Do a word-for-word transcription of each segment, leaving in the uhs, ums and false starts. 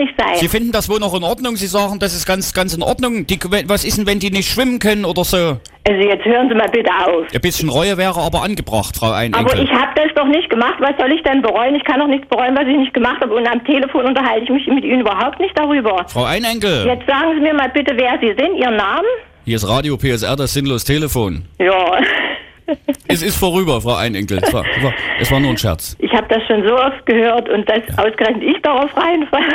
nicht sein. Sie finden das wohl noch in Ordnung? Sie sagen, das ist ganz, ganz in Ordnung. Die, was ist denn, wenn die nicht schwimmen können oder so? Also jetzt hören Sie mal bitte auf. Ein bisschen Reue wäre aber angebracht, Frau Einenkel. Aber ich habe das doch nicht gemacht. Was soll ich denn bereuen? Ich kann doch nichts bereuen, was ich nicht gemacht habe. Und am Telefon unterhalte ich mich mit Ihnen überhaupt nicht darüber. Frau Einenkel. Jetzt sagen Sie mir mal bitte, wer Sie sind, Ihren Namen? Hier ist Radio P S R, das sinnlos Telefon. Ja. Es ist vorüber, Frau Einenkel. Es war, es war nur ein Scherz. Ich habe das schon so oft gehört und dass ausgerechnet ich darauf reinfalle.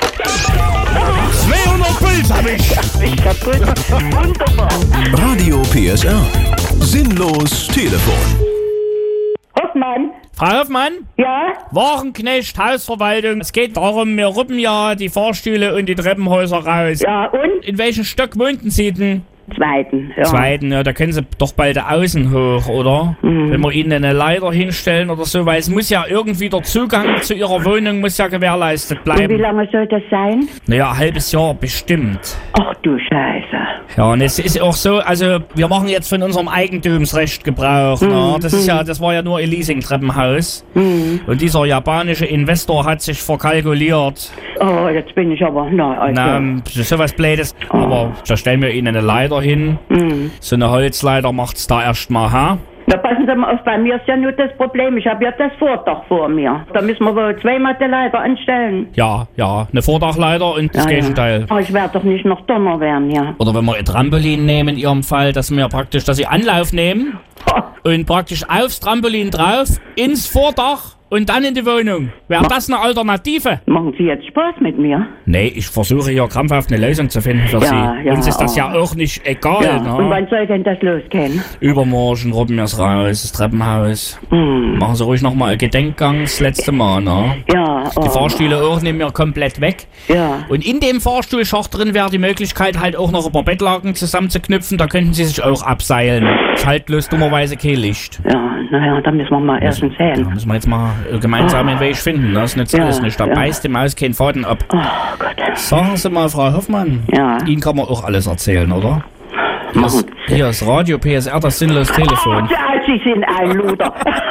zweihundert Puls hab ich. Ich kaputt. Wunderbar. Radio P S R. Sinnlos Telefon. Hoffmann. Frau Hoffmann? Ja? Wagenknecht, Hausverwaltung. Es geht darum, wir ruppen ja die Fahrstühle und die Treppenhäuser raus. Ja, und? In welchem Stock wohnten Sie denn? Zweiten, ja. Zweiten, ja, da können Sie doch bald außen hoch, oder? Mhm. Wenn wir Ihnen eine Leiter hinstellen oder so, weil es muss ja irgendwie der Zugang zu Ihrer Wohnung muss ja gewährleistet Und wie bleiben. lange soll das sein? Naja, ein halbes Jahr bestimmt. Ach du Scheiße. Ja, und es ist auch so, also wir machen jetzt von unserem Eigentumsrecht Gebrauch. Mhm. Ne? Das ist ja, das war ja nur ein Leasing-Treppenhaus. Mhm. Und dieser japanische Investor hat sich verkalkuliert. Oh, jetzt bin ich aber, na, also. Na, sowas Blödes. Aber da stellen wir Ihnen eine Leiter hin. Mhm. So eine Holzleiter macht's da erstmal, ha? Na, passen Sie mal auf, bei mir ist ja nur das Problem, ich habe ja das Vordach vor mir. Da müssen wir wohl zweimal die Leiter anstellen. Ja, ja, eine Vordachleiter und das Ja, ja. Gegenteil. Aber ich werde doch nicht noch Donner werden, ja. Oder wenn wir ein Trampolin nehmen in Ihrem Fall, dass wir praktisch, dass Sie Anlauf nehmen und praktisch aufs Trampolin drauf, ins Vordach und dann in die Wohnung. Wäre das eine Alternative? Machen Sie jetzt Spaß mit mir? Nee, ich versuche hier krampfhaft eine Lösung zu finden für Ja, Sie. ja, Uns ist das oh. ja auch nicht egal. Ja. Ne? Und wann soll denn das losgehen? Übermorgen robben wir es raus, das Treppenhaus. Hm. Machen Sie ruhig nochmal einen Gedenkgang, das letzte Mal, ne? Ja, oh. Die Fahrstühle auch nehmen wir komplett weg. Ja. Und in dem Fahrstuhlschacht drin wäre die Möglichkeit, halt auch noch ein paar Bettlaken zusammenzuknüpfen. Da könnten Sie sich auch abseilen. Ist halt bloß dummerweise kein Licht. Ja, naja, da müssen wir mal erstens Da sehen. müssen wir jetzt mal äh, gemeinsam einen Weg finden. Das nützt Ja, alles nicht. Da ja. beißt die Maus keinen Faden ab. Oh Gott. Sagen Sie mal, Frau Hoffmann. Ja. Ihnen kann man auch alles erzählen, oder? Hier Machen. ist, hier ist Radio P S R, das sinnlos Telefon. Oh, ja, Sie sind ein Luder.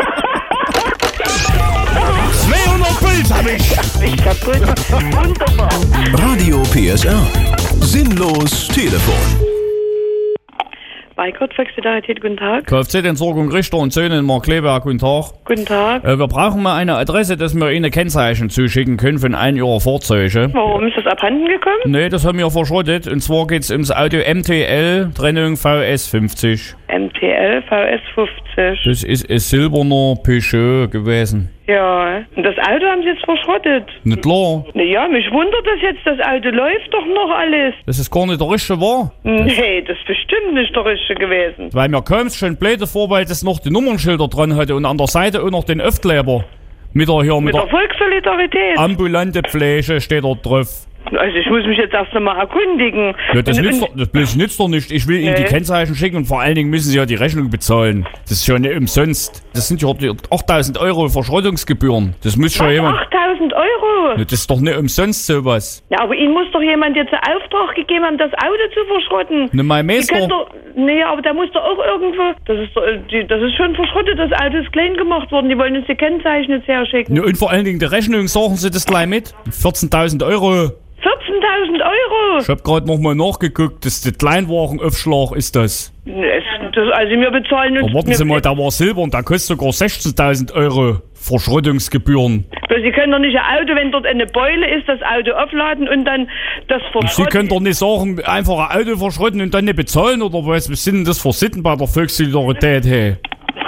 zweihundert Puls hab ich. Ich kaputt. Wunderbar. Radio P S R. Sinnlos Telefon. Beikert, Volkssolidarität, guten Tag. Kfz-Entsorgung Richter und Söhne in Markleberg, guten Tag. Guten Tag. Äh, wir brauchen mal eine Adresse, dass wir Ihnen Kennzeichen zuschicken können von einem Ihrer Fahrzeuge. Warum ist das abhanden gekommen? Nee, das haben wir verschrottet. Und zwar geht's ums Auto M T L, Trennung V S fünfzig. M T L V S fünfzig. Das ist ein silberner Peugeot gewesen. Ja. Und das Auto haben Sie jetzt verschrottet? Nicht klar. Naja, mich wundert das jetzt, das Auto läuft doch noch alles. Das ist gar nicht der richtige war. Nee, das ist bestimmt nicht der richtige gewesen. Weil mir kommt's schon blöde vor, weil das noch die Nummernschilder dran hatte und an der Seite auch noch den Öftkleber. Mit der hier, mit, Mit der der Volkssolidarität. ambulante Pflege steht da drauf. Also ich muss mich jetzt erst einmal erkundigen. Ja, das, Und- nützt und- doch, das bloß nützt doch nicht. Ich will Ihnen die Nee. Kennzeichen schicken und vor allen Dingen müssen Sie ja die Rechnung bezahlen. Das ist ja nicht umsonst. Das sind ja achttausend Euro Verschrottungsgebühren. Das muss schon jemand... achttausend Euro? Ja, das ist doch nicht umsonst sowas. Ja, aber Ihnen muss doch jemand jetzt einen Auftrag gegeben haben, das Auto zu verschrotten. Ne, mein Die Meister... können doch, nee, aber da muss doch auch irgendwo, das ist doch, äh, die, das ist schon verschrottet, das Auto ist klein gemacht worden, die wollen uns die Kennzeichen jetzt herschicken. Ne, und vor allen Dingen die Rechnung, sagen Sie das gleich mit? vierzehntausend Euro. vierzehntausend Euro! Ich hab gerade nochmal nachgeguckt, das ist der Kleinwagenaufschlag ist das. Es, das, also wir bezahlen uns... Aber warten wir, Sie mal, der war silber und der kostet sogar sechzehntausend Euro Verschrottungsgebühren. Sie können doch nicht ein Auto, wenn dort eine Beule ist, das Auto aufladen und dann das Sie verschrotten. können doch nicht sagen, einfach ein Auto verschrotten und dann nicht bezahlen, oder was? Was sind denn das für Sitten bei der Volkssolidarität, hey?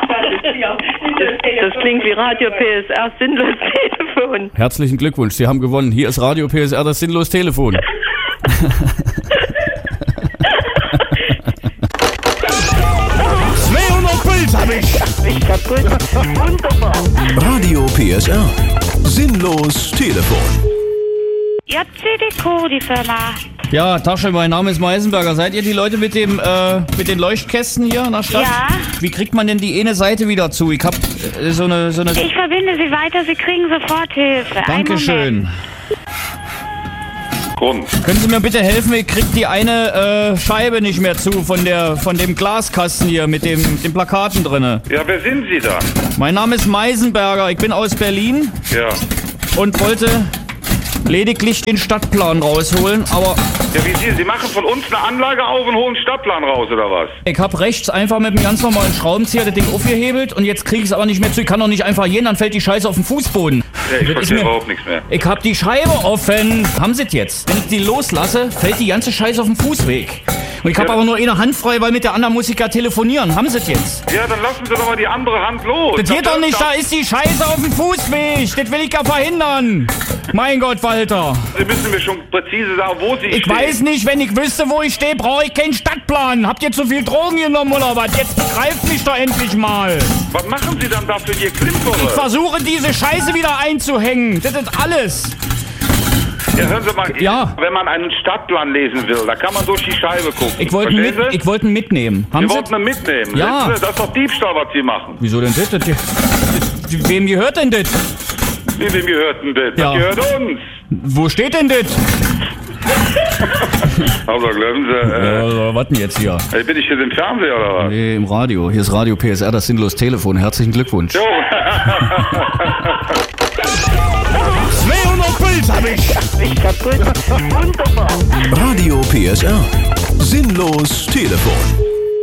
Das klingt wie Radio P S R, sinnlos Telefon. Herzlichen Glückwunsch, Sie haben gewonnen. Hier ist Radio P S R, das sinnlos Telefon. zweihundert Puls hab ich. Ich kaputt. Wunderbar. Radio P S R. Sinnlos Telefon. J C Deco, die Firma. Ja, Tasche, mein Name ist Meisenberger. Seid ihr die Leute mit dem äh, mit den Leuchtkästen hier in der Stadt? Ja. Wie kriegt man denn die eine Seite wieder zu? Ich hab äh, so eine so eine. Ich verbinde Sie weiter, Sie kriegen sofort Hilfe. Einen Dankeschön. Grund. Können Sie mir bitte helfen? Ich krieg die eine äh, Scheibe nicht mehr zu von der von dem Glaskasten hier mit dem mit den Plakaten drinne. Ja, wer sind Sie da? Mein Name ist Meisenberger. Ich bin aus Berlin Ja. und wollte lediglich den Stadtplan rausholen, aber Ja, wie Sie, Sie machen von uns eine Anlage auf und holen einen Stadtplan raus, oder was? ich hab rechts einfach mit einem ganz normalen Schraubenzieher das Ding aufgehebelt und jetzt krieg ich es aber nicht mehr zu. Ich kann doch nicht einfach gehen, dann fällt die Scheiße auf den Fußboden. Ja, ich Das ist verstehe mir- überhaupt nichts mehr. Ich hab die Scheibe offen. Haben Sie es jetzt? Wenn ich die loslasse, fällt die ganze Scheiße auf den Fußweg. Und ich hab Ja. aber nur eine Hand frei, weil mit der anderen muss ich ja telefonieren. Haben Sie es jetzt? Ja, dann lassen Sie doch mal die andere Hand los. Das geht doch nicht, da ist die Scheiße auf dem Fußweg. Das will ich ja verhindern. Mein Gott, Walter. Sie müssen mir schon präzise sagen, wo Sie Ich stehen. weiß nicht, wenn ich wüsste, wo ich stehe, brauche ich keinen Stadtplan. Habt ihr zu viel Drogen genommen oder was? Jetzt begreift mich doch endlich mal. Was machen Sie dann da für Ihr Ich Klimpere? versuche, diese Scheiße wieder einzuhängen. Das ist alles. Ja, hören Sie mal, Ja. wenn man einen Stadtplan lesen will, da kann man durch die Scheibe gucken. Ich wollte ihn Verstehen mit, Sie? ich wollte ihn mitnehmen. Haben Sie Sie? wollten ihn mitnehmen. Ja. Sehen Sie, das ist doch Diebstahl, was Sie machen. Wieso denn das? das, das wem gehört denn das? Wie, wem gehört denn das? Ja. Das gehört uns. Wo steht denn das? Also, glauben Sie, äh, Also, was denn jetzt hier? bin ich hier im Fernseher oder was? Nee, im Radio. Hier ist Radio P S R, das sinnlos Telefon. Herzlichen Glückwunsch. Jo. zweihundert Puls hab ich. Ich kaputt. Wunderbar. Radio P S R. Sinnlos Telefon.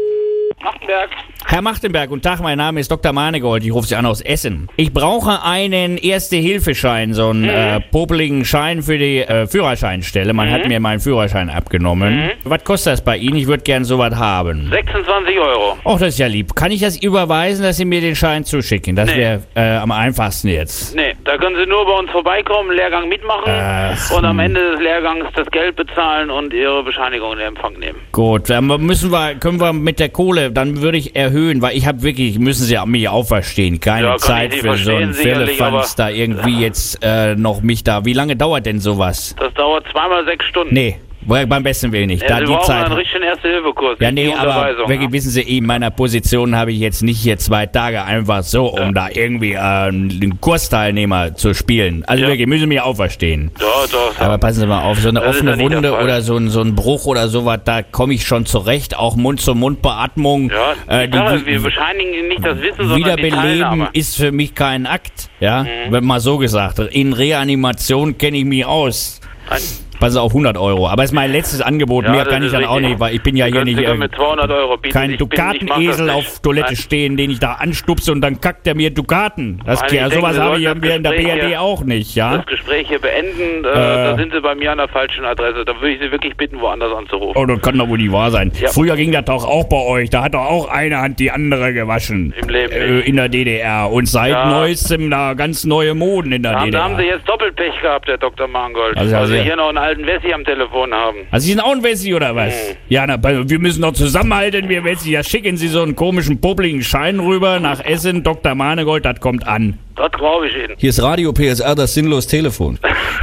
Herr Machtenberg, guten Tag, mein Name ist Doktor Manegold, ich rufe Sie an aus Essen. Ich brauche einen Erste-Hilfe-Schein, so einen äh, popeligen Schein für die äh, Führerscheinstelle. Man hat mir meinen Führerschein abgenommen. Was kostet das bei Ihnen? Ich würde gern sowas haben. sechsundzwanzig Euro. Och, das ist ja lieb. Kann ich das überweisen, dass Sie mir den Schein zuschicken? Das Nee. wäre äh, am einfachsten jetzt. Nee, da können Sie nur bei uns vorbeikommen, einen Lehrgang mitmachen Ach, und am Ende des Lehrgangs das Geld bezahlen und Ihre Bescheinigung in Empfang nehmen. Gut, dann müssen wir, können wir mit der Kohle, dann würde ich erhöhen, weil ich habe wirklich, müssen Sie mich auch verstehen, keine Ja, kann Zeit ich Sie für so verstehen, einen sicherlich, Firlefanz da irgendwie jetzt äh, noch mich da. Wie lange dauert denn sowas? Das dauert zweimal sechs Stunden. Nee, wohl beim besten Willen nicht. Ja, da Sie die brauchen Zeit. einen richtigen Erste-Hilfe-Kurs. Ja, nicht nee, die aber Unterweisung, wirklich, ja. wissen Sie, in meiner Position habe ich jetzt nicht hier zwei Tage einfach so, um da irgendwie äh, einen Kursteilnehmer zu spielen. Also Ja. wirklich, müssen Sie mich auch verstehen. Doch, doch. Aber passen Sie mal auf, so eine Das ist offene ja nicht der Wunde Fall. oder so ein, so ein Bruch oder sowas, da komme ich schon zurecht. Auch Mund-zu-Mund-Beatmung. Ja, äh, ja, die, wir bescheinigen Ihnen nicht das Wissen, sondern die Wiederbeleben Teilnahme. ist für mich kein Akt. Ja, Mhm. wird mal so gesagt. In Reanimation kenne ich mich aus. Ein- Passen Sie auf, hundert Euro. Aber es ist mein letztes Angebot. Ja, Mehr das kann ich ist dann auch richtig. nicht, weil ich bin ja Sie hier können- nicht Sie können äh, mit zweihundert Euro bieten. kein Ich bin- ich mach das Dukatenesel nicht. auf Toilette Nein. stehen, den ich da anstupse und dann kackt er mir Dukaten. Das, Nein, ich ja, denke, sowas Sie habe ich sollten ja in der das B Gespräch R D hier- auch nicht, ja? Das Gespräch hier beenden, äh, da sind Sie bei mir an der falschen Adresse. Da würde ich Sie wirklich bitten, woanders anzurufen. Oh, das kann doch wohl nicht wahr sein. Ja. Früher ging das doch auch bei euch. Da hat doch auch eine Hand die andere gewaschen. Im Leben Äh, nicht. in der D D R. Und seit Ja. neuestem da ganz neue Moden in der Da haben, D D da R. haben Sie jetzt Doppelpech gehabt, der Doktor Mangold. Also, weil also- Sie hier noch einen alten Wessi am Telefon haben. Also Sie sind auch ein Wessi oder was? Mhm. Ja, na, bei- wir müssen doch zusammenhalten, wir Wessi. Ja, schicken Sie so einen komischen, popeligen Schein rüber nach Essen. Doktor Manegold, das kommt an. Das glaube ich Ihnen. Hier ist Radio P S R, das sinnlos Telefon.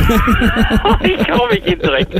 Ich glaube ich Ihnen direkt.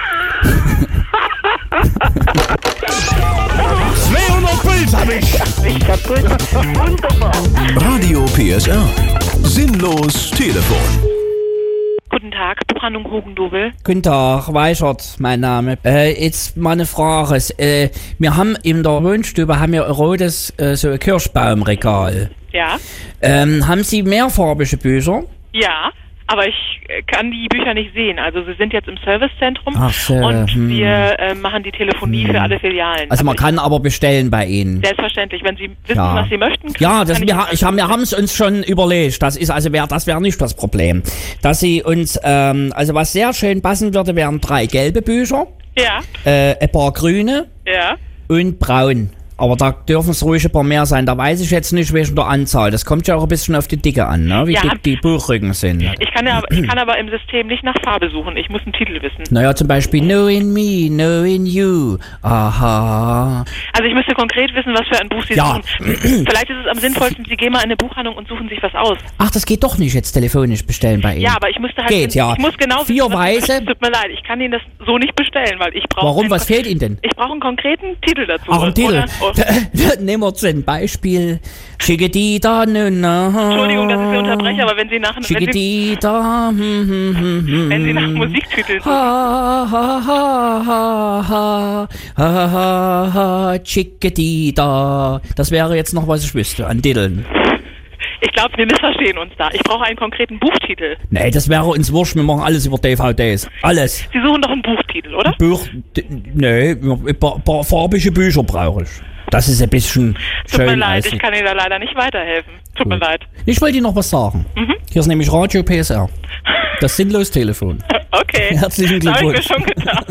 zweihundert Puls hab ich. Ich kaputt. Wunderbar. Radio P S R. Sinnlos Telefon. Guten Tag, Buchhandlung Hugendubel. Guten Tag, Weichert, mein Name. Äh, jetzt mal eine Frage. Äh, wir haben in der Wohnstube haben wir ein rotes äh, so ein Kirschbaumregal. Ja? Ähm, haben Sie mehrfarbige Bücher? Ja, aber ich äh, kann die Bücher nicht sehen. Also Sie sind jetzt im Servicezentrum Ach so, und hm. wir äh, machen die Telefonie für alle Filialen. Also man ich- kann aber bestellen bei Ihnen. Selbstverständlich, wenn Sie wissen, Ja. was Sie möchten. Ja, kann das, ich wir, Ihnen ha- ich hab, wir haben es uns schon überlegt. Das ist also wär, das wäre nicht das Problem. Dass Sie uns, ähm, also was sehr schön passen würde, wären drei gelbe Bücher, Ja, äh, ein paar grüne ja. und braun. Aber da dürfen es ruhig ein paar mehr sein. Da weiß ich jetzt nicht wegen der Anzahl. Das kommt ja auch ein bisschen auf die Dicke an, ne? wie Ja. dick die Buchrücken sind. Ich kann, ja, ich kann aber im System nicht nach Farbe suchen. Ich muss einen Titel wissen. Naja, zum Beispiel Knowing Me, Knowing You. Aha. Also ich müsste konkret wissen, was für ein Buch Sie Ja. suchen. Vielleicht ist es am sinnvollsten, Sie gehen mal in eine Buchhandlung und suchen sich was aus. Ach, das geht doch nicht jetzt telefonisch bestellen bei Ihnen. Ja, aber ich müsste halt... Geht, ja. Ich muss genau Vier wissen, was Sie Weiße. möchten. Tut mir leid, ich kann Ihnen das so nicht bestellen, weil ich brauche... Warum? einen- Was fehlt Ihnen denn? Ich brauche einen konkreten Titel dazu. Ach, ein Titel. Oder, Nehmen wir zum Beispiel Chiquitita, nuna. Entschuldigung, dass ich Sie unterbreche, aber wenn Sie nach... Wenn Sie, Chiquitita, hm, hm, hm, hm. wenn Sie nach Musiktiteln suchen... Ha, ha, ha, ha, ha, ha, ha, ha, Chiquitita. Das wäre jetzt noch, was ich wüsste, an Titeln. Ich glaube, wir missverstehen uns da. Ich brauche einen konkreten Buchtitel. Nee, das wäre uns wurscht, wir machen alles über D V Ds. Alles. Sie suchen doch einen Buchtitel, oder? Buch, d- nee, ein paar, paar farbige Bücher brauche ich. Das ist ein bisschen Tut schön. mir leid, also. ich kann Ihnen da leider nicht weiterhelfen. Tut mir leid. Ich wollte Ihnen noch was sagen. Mhm. Hier ist nämlich Radio P S R. Das Sinnlos-Telefon. Okay. Herzlichen Das habe ich mir Glückwunsch. schon gedacht.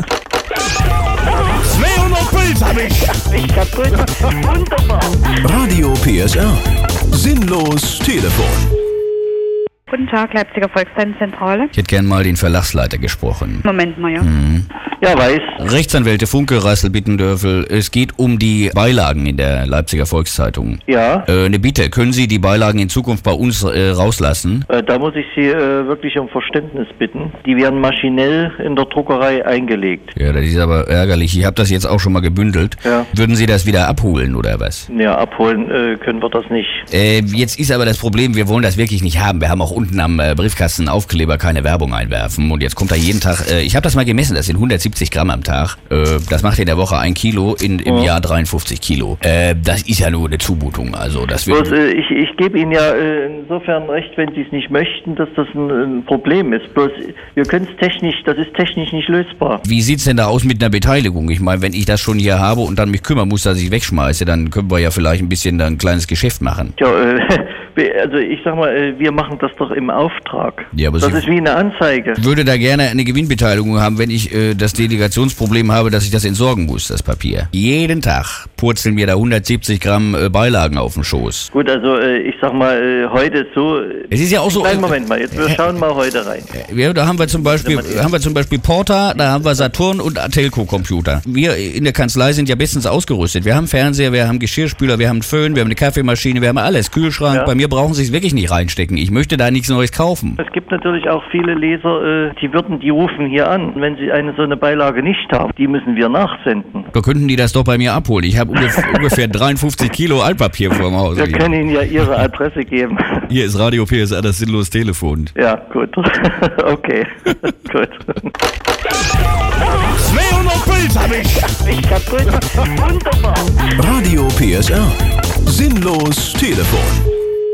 zweihundert Puls hab ich. Ich kaputt. Wunderbar. Radio P S R. Sinnlos Telefon. Guten Tag, Leipziger Volkszentrale. Ich hätte gern mal den Verlagsleiter gesprochen. Moment mal, ja. Mhm. Ja, weiß. Rechtsanwälte Funke, Rassel, Bittendörfel. Es geht um die Beilagen in der Leipziger Volkszeitung. Ja. Äh, eine Bitte, können Sie die Beilagen in Zukunft bei uns äh, rauslassen? Äh, da muss ich Sie äh, wirklich um Verständnis bitten. Die werden maschinell in der Druckerei eingelegt. Ja, das ist aber ärgerlich. Ich habe das jetzt auch schon mal gebündelt. Ja. Würden Sie das wieder abholen oder was? Ja, abholen äh, können wir das nicht. Äh, jetzt ist aber das Problem, wir wollen das wirklich nicht haben. Wir haben auch unten am äh, Briefkasten Aufkleber keine Werbung einwerfen. Und jetzt kommt da jeden Tag, äh, ich habe das mal gemessen, das sind hundertsiebzig Gramm am Tag. Äh, das macht in der Woche ein Kilo, in, im Ja. Jahr dreiundfünfzig Kilo. Äh, das ist ja nur eine Zumutung. Also das wird. Bloß, äh, ich ich gebe Ihnen ja äh, insofern recht, wenn Sie es nicht möchten, dass das ein, ein Problem ist. Bloß wir können es technisch, das ist technisch nicht lösbar. Wie sieht's denn da aus mit einer Beteiligung? Ich meine, wenn ich das schon hier habe und dann mich kümmern muss, dass ich wegschmeiße, dann können wir ja vielleicht ein bisschen da ein kleines Geschäft machen. Tja, äh, also ich sag mal, äh, wir machen das doch im Auftrag. Ja, aber das Sie ist wie eine Anzeige. würde da gerne eine Gewinnbeteiligung haben, wenn ich äh, das Delegationsproblem habe, dass ich das entsorgen muss, das Papier. Jeden Tag purzeln mir da hundertsiebzig Gramm äh, Beilagen auf den Schoß. Gut, also äh, ich sag mal, äh, heute ist so... Es ist ja auch so... Kleinen Moment mal, jetzt wir schauen mal heute rein. Ja, da haben wir zum Beispiel, haben wir zum Beispiel Porta, da haben wir Saturn und Telco-Computer. Wir in der Kanzlei sind ja bestens ausgerüstet. Wir haben Fernseher, wir haben Geschirrspüler, wir haben Föhn, wir haben eine Kaffeemaschine, wir haben alles, Kühlschrank. Ja. Bei mir brauchen Sie es wirklich nicht reinstecken. Ich möchte da nichts Neues kaufen. Es gibt natürlich auch viele Leser, äh, die würden, die rufen hier an, wenn sie eine so eine Beilage nicht haben. Die müssen wir nachsenden. Da könnten die das doch bei mir abholen. Ich habe ungefähr, ungefähr dreiundfünfzig Kilo Altpapier vor dem Haus. Wir können Ihnen ja Ihre Adresse geben. Hier ist Radio P S R, das sinnlose Telefon. Ja, gut. Okay, gut. zweihundert Puls hab ich. Ich kaputt. Wunderbar. Radio P S R. Sinnlos Telefon.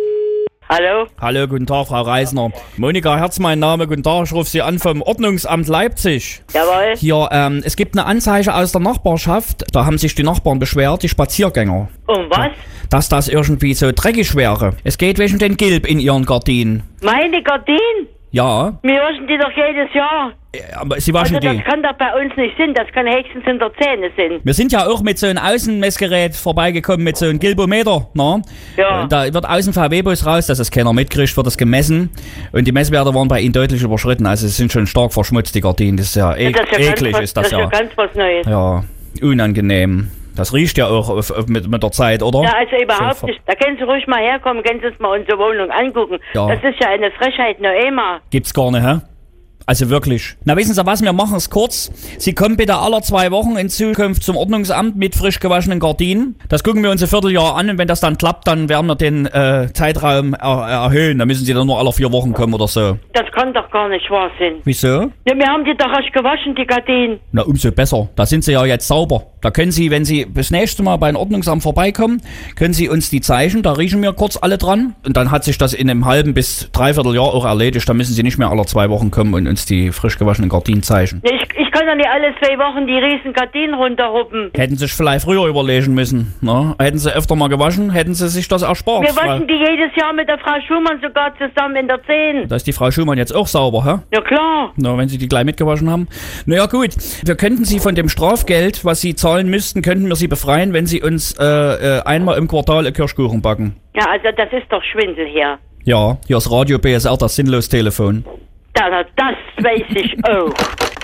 Hallo? Hallo, guten Tag, Frau Reisner. Monika Herz, mein Name. Guten Tag, ich rufe Sie an vom Ordnungsamt Leipzig. Jawohl. Hier, ähm, es gibt eine Anzeige aus der Nachbarschaft. Da haben sich die Nachbarn beschwert, die Spaziergänger. Um was? Dass das irgendwie so dreckig wäre. Es geht wegen den Gilb in ihren Gardinen. Meine Gardinen? Ja, Wir waschen die doch jedes Jahr. aber Sie waschen Also das die. kann doch bei uns nicht sein. Das kann höchstens in der Zähne sein. Wir sind ja auch mit so einem Außenmessgerät vorbeigekommen, mit so einem Gilbometer, ne? Ja. Da wird aus dem V W-Bus raus, dass das keiner mitkriegt, wird das gemessen. Und die Messwerte waren bei Ihnen deutlich überschritten. Also es sind schon stark verschmutzt, die Gardinen. Das ist ja, e das ist ja eklig, ganz was, ist das, das ist ja. ja ganz was Neues. Ja, unangenehm. Das riecht ja auch auf, auf, mit, mit der Zeit, oder? Ja, also überhaupt So, nicht. Da können Sie ruhig mal herkommen, können Sie uns mal unsere Wohnung angucken. Ja. Das ist ja eine Frechheit, noch immer. Gibt's gar nicht, hä? Also wirklich. Na, wissen Sie was, wir machen es kurz. Sie kommen bitte alle zwei Wochen in Zukunft zum Ordnungsamt mit frisch gewaschenen Gardinen. Das gucken wir uns ein Vierteljahr an und wenn das dann klappt, dann werden wir den äh, Zeitraum er erhöhen. Da müssen Sie dann nur alle vier Wochen kommen oder so. Das kann doch gar nicht wahr sein. Wieso? Ja, wir haben die doch erst gewaschen, die Gardinen. Na, umso besser. Da sind Sie ja jetzt sauber. Da können Sie, wenn Sie das nächste Mal beim Ordnungsamt vorbeikommen, können Sie uns die zeichnen. Da riechen wir kurz alle dran. Und dann hat sich das in einem halben bis dreiviertel Jahr auch erledigt. Da müssen Sie nicht mehr alle zwei Wochen kommen und uns die frisch gewaschenen Gardinen zeichnen. Ja, ich, ich kann doch nicht alle zwei Wochen die riesen Gardinen runterruppen. Hätten Sie sich vielleicht früher überlegen müssen. Ne? Hätten Sie öfter mal gewaschen, hätten Sie sich das erspart. Wir waschen die jedes Jahr mit der Frau Schumann sogar zusammen in der Zehn. Da ist die Frau Schumann jetzt auch sauber, hä? Ja klar. Na, wenn Sie die gleich mitgewaschen haben. Naja gut, wir könnten Sie von dem Strafgeld, was Sie zahlen müssten, könnten wir Sie befreien, wenn Sie uns äh, äh, einmal im Quartal einen Kirschkuchen backen. Ja, also das ist doch Schwindel hier. Ja, hier ist Radio P S R, das Sinnlos-Telefon. Da, das weiß ich auch.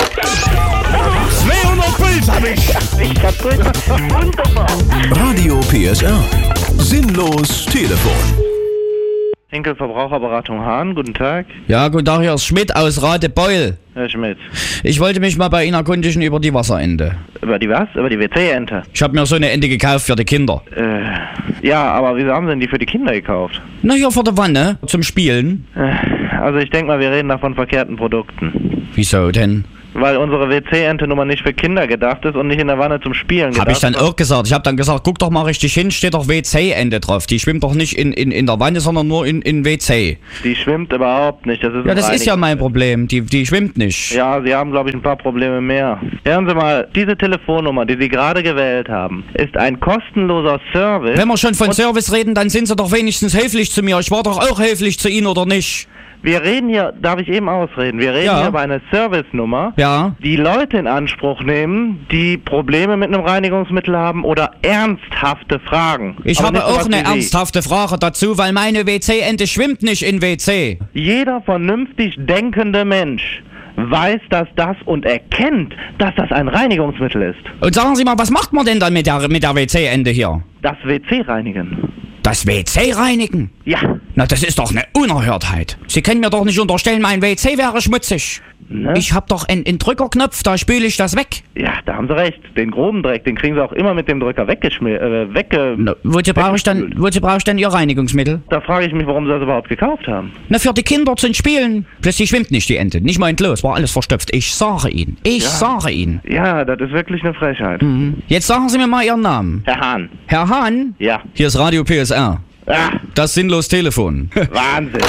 zweihundert Puls hab ich. Ich kaputt. Wunderbar. Radio P S R. Sinnlos Telefon. Henkel Verbraucherberatung Hahn, guten Tag. Ja, guten Tag, hier ist Schmidt aus Radebeul. Herr Schmidt. Ich wollte mich mal bei Ihnen erkundigen über die Wasserente. Über die was? Über die W C-Ente? Ich habe mir so eine Ente gekauft für die Kinder. Äh, ja, aber wieso haben Sie denn die für die Kinder gekauft? Na, hier vor der Wanne, zum Spielen. Äh, also ich denke mal, wir reden da von verkehrten Produkten. Wieso denn? weil unsere W C-Ente-Nummer nicht für Kinder gedacht ist und nicht in der Wanne zum Spielen gedacht. Hab ich dann auch gesagt. Ich habe dann gesagt, guck doch mal richtig hin, steht doch W C-Ende drauf. Die schwimmt doch nicht in, in, in der Wanne, sondern nur in, in W C. Die schwimmt überhaupt nicht. Das ist ja, das ist ja mein Problem. Die, die schwimmt nicht. Ja, Sie haben, glaube ich, ein paar Probleme mehr. Hören Sie mal, diese Telefonnummer, die Sie gerade gewählt haben, ist ein kostenloser Service. Wenn wir schon von Service reden, dann sind Sie doch wenigstens höflich zu mir. Ich war doch auch höflich zu Ihnen, oder nicht? Wir reden hier, darf ich eben ausreden, wir reden ja. hier über eine Servicenummer, ja. die Leute in Anspruch nehmen, die Probleme mit einem Reinigungsmittel haben oder ernsthafte Fragen. Ich Aber habe auch eine Sie. ernsthafte Frage dazu, weil meine W C-Ente schwimmt nicht in W C. Jeder vernünftig denkende Mensch weiß, dass das und erkennt, dass das ein Reinigungsmittel ist. Und sagen Sie mal, was macht man denn dann mit der, mit der W C-Ente hier? Das W C reinigen. Das W C reinigen? Ja. Na, das ist doch eine Unerhörtheit. Sie können mir doch nicht unterstellen, mein W C wäre schmutzig. Ne? Ich hab doch einen, einen Drückerknopf, da spüle ich das weg. Ja, da haben Sie recht. Den groben Dreck, den kriegen Sie auch immer mit dem Drücker weggeschmiert, äh, wegge... Na, wozu brauche ich dann, wozu brauche ich denn Ihr Reinigungsmittel? Da frage ich mich, warum Sie das überhaupt gekauft haben. Na, für die Kinder zum Spielen. Plötzlich schwimmt nicht die Ente. Nicht mal entlos, war alles verstopft. Ich sage Ihnen. Ich ja. sage Ihnen. Ja, das ist wirklich eine Frechheit. Mhm. Jetzt sagen Sie mir mal Ihren Namen. Herr Hahn. Herr Hahn? Ja. Hier ist Radio P S R. Ah. Das sinnlos Telefon. Wahnsinn.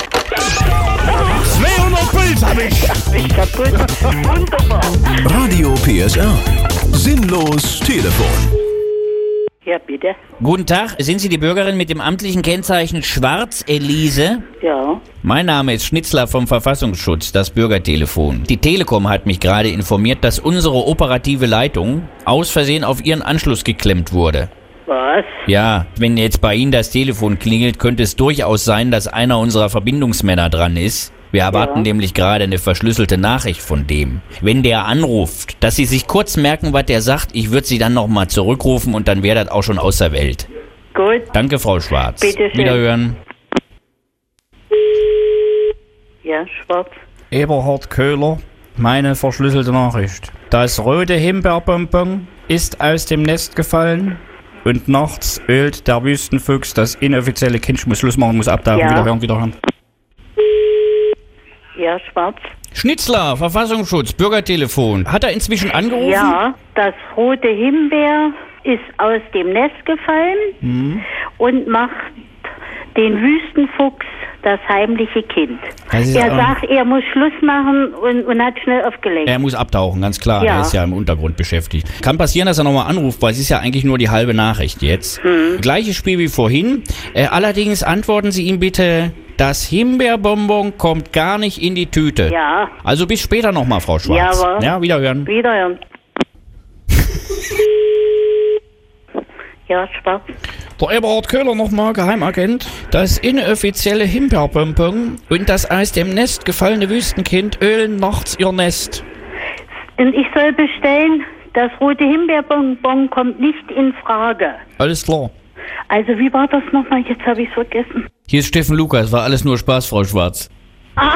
zweihundert Puls hab ich. Ich kaputt. Wunderbar. Radio P S R. Sinnlos Telefon. Ja, bitte. Guten Tag, sind Sie die Bürgerin mit dem amtlichen Kennzeichen Schwarz, Elise? Ja. Mein Name ist Schnitzler vom Verfassungsschutz, das Bürgertelefon. Die Telekom hat mich gerade informiert, dass unsere operative Leitung aus Versehen auf Ihren Anschluss geklemmt wurde. Was? Ja, wenn jetzt bei Ihnen das Telefon klingelt, könnte es durchaus sein, dass einer unserer Verbindungsmänner dran ist. Wir erwarten ja. nämlich gerade eine verschlüsselte Nachricht von dem. Wenn der anruft, dass Sie sich kurz merken, was der sagt, ich würde Sie dann nochmal zurückrufen und dann wäre das auch schon aus der Welt. Gut. Danke, Frau Schwarz. Bitte schön. Wiederhören. Ja, Schwarz. Eberhard Köhler, meine verschlüsselte Nachricht. Das rote Himbeerbonbon ist aus dem Nest gefallen. Und nachts ölt der Wüstenfuchs das inoffizielle Kind. Ich muss Schluss machen, muss abtauchen, ja. wiederhören, wiederhören. Ja, Schwarz. Schnitzler, Verfassungsschutz, Bürgertelefon. Hat er inzwischen angerufen? Ja, das rote Himbeer ist aus dem Nest gefallen mhm. und macht den Wüstenfuchs das heimliche Kind. Das Er sagt, er muss Schluss machen und, und hat schnell aufgelegt. Er muss abtauchen, ganz klar. Ja. Er ist ja im Untergrund beschäftigt. Kann passieren, dass er nochmal anruft, weil es ist ja eigentlich nur die halbe Nachricht jetzt. Mhm. Gleiches Spiel wie vorhin. Äh, allerdings antworten Sie ihm bitte, das Himbeerbonbon kommt gar nicht in die Tüte. Ja. Also bis später nochmal, Frau Schwarz. Ja, aber ja, wiederhören. Wiederhören. Ja, Schwarz. Der Eberhard Köhler nochmal, Geheimagent. Das inoffizielle Himbeerbonbon und das aus dem Nest gefallene Wüstenkind ölen nachts ihr Nest. Und ich soll bestellen, das rote Himbeerbonbon kommt nicht in Frage. Alles klar. Also wie war das nochmal? Jetzt habe ich es vergessen. Hier ist Steffen Lukas, war alles nur Spaß, Frau Schwarz. Ah.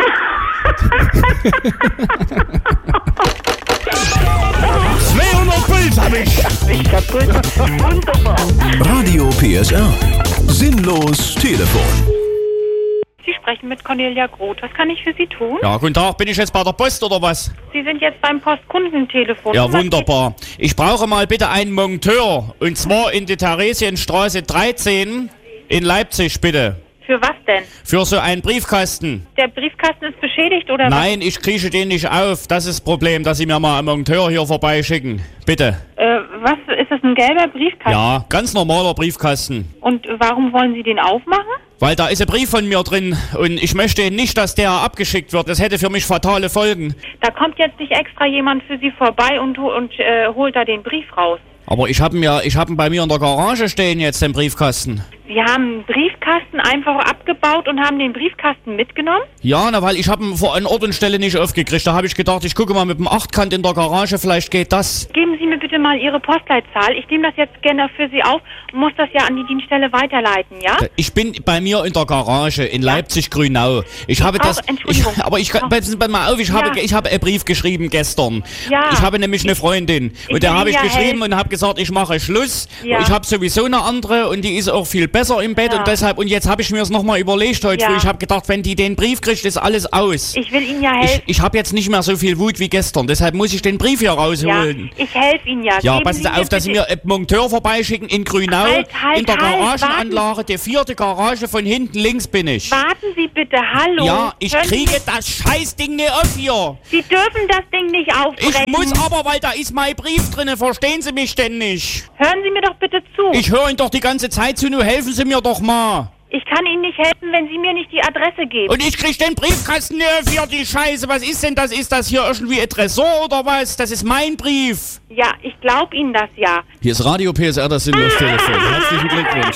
zweihundert Puls hab ich. Ich kaputt. Wunderbar. Radio P S R. Sinnlos Telefon. Sie sprechen mit Cornelia Groth. Was kann ich für Sie tun? Ja, guten Tag. Bin ich jetzt bei der Post oder was? Sie sind jetzt beim Postkundentelefon. Ja, wunderbar. Ich brauche mal bitte einen Monteur. Und zwar in die Theresienstraße dreizehn in Leipzig, bitte. Für was denn? Für so einen Briefkasten. Der Briefkasten ist beschädigt, oder Nein, was? Ich kriege den nicht auf. Das ist das Problem, dass Sie mir mal einen Monteur hier vorbeischicken. Bitte. Äh, was? Ist das ein gelber Briefkasten? Ja, ganz normaler Briefkasten. Und warum wollen Sie den aufmachen? Weil da ist ein Brief von mir drin und ich möchte nicht, dass der abgeschickt wird. Das hätte für mich fatale Folgen. Da kommt jetzt nicht extra jemand für Sie vorbei und, und äh, holt da den Brief raus. Aber ich habe mir, ich habe ihn bei mir in der Garage stehen jetzt, den Briefkasten. Sie haben einen Briefkasten einfach abgebaut und haben den Briefkasten mitgenommen? Ja, na, weil ich habe ihn vor an Ort und Stelle nicht aufgekriegt. Da habe ich gedacht, ich gucke mal mit dem Achtkant in der Garage, vielleicht geht das. Geben Sie mir bitte mal Ihre Postleitzahl. Ich nehme das jetzt gerne für Sie auf und muss das ja an die Dienststelle weiterleiten, ja? Ich bin bei mir in der Garage in ja. Leipzig-Grünau. Ich, ich habe das... Entschuldigung. Ich, aber ich kann... Pass mal auf, ich, ja. habe, ich habe einen Brief geschrieben gestern. Ja. Ich habe nämlich eine Freundin. Und da habe ich geschrieben und habe gesagt, ich mache Schluss. Ja. Ich habe sowieso eine andere und die ist auch viel besser. besser im Bett Ja. und deshalb, und jetzt habe ich mir das nochmal überlegt heute Ja. früh. Ich habe gedacht, wenn die den Brief kriegt, ist alles aus. Ich will Ihnen ja Ich, helfen. ich habe jetzt nicht mehr so viel Wut wie gestern, deshalb muss ich den Brief hier Ja, rausholen. ich helfe Ihnen ja. Ja, Geben passen Sie mir auf, dass Sie bitte- mir einen Monteur vorbeischicken in Grünau. Halt, halt, in der halt, Garagenanlage, die vierte Garage von hinten links bin ich. Warten Sie bitte, hallo. Ja, ich Hören Sie kriege mich- das Scheißding nicht auf hier. Sie dürfen das Ding nicht aufbrechen. Ich muss aber, weil da ist mein Brief drinne, verstehen Sie mich denn nicht? Hören Sie mir doch bitte zu. Ich höre Ihnen doch die ganze Zeit zu, nur helfen Sie mir doch mal. Ich kann Ihnen nicht helfen, wenn Sie mir nicht die Adresse geben. Und ich krieg den Briefkasten nicht auf hier, die Scheiße. Was ist denn das? Ist das hier irgendwie ein Tresor oder was? Das ist mein Brief. Ja, ich glaube Ihnen das ja. Hier ist Radio P S R, das sinnlos Telefon. Herzlichen Glückwunsch.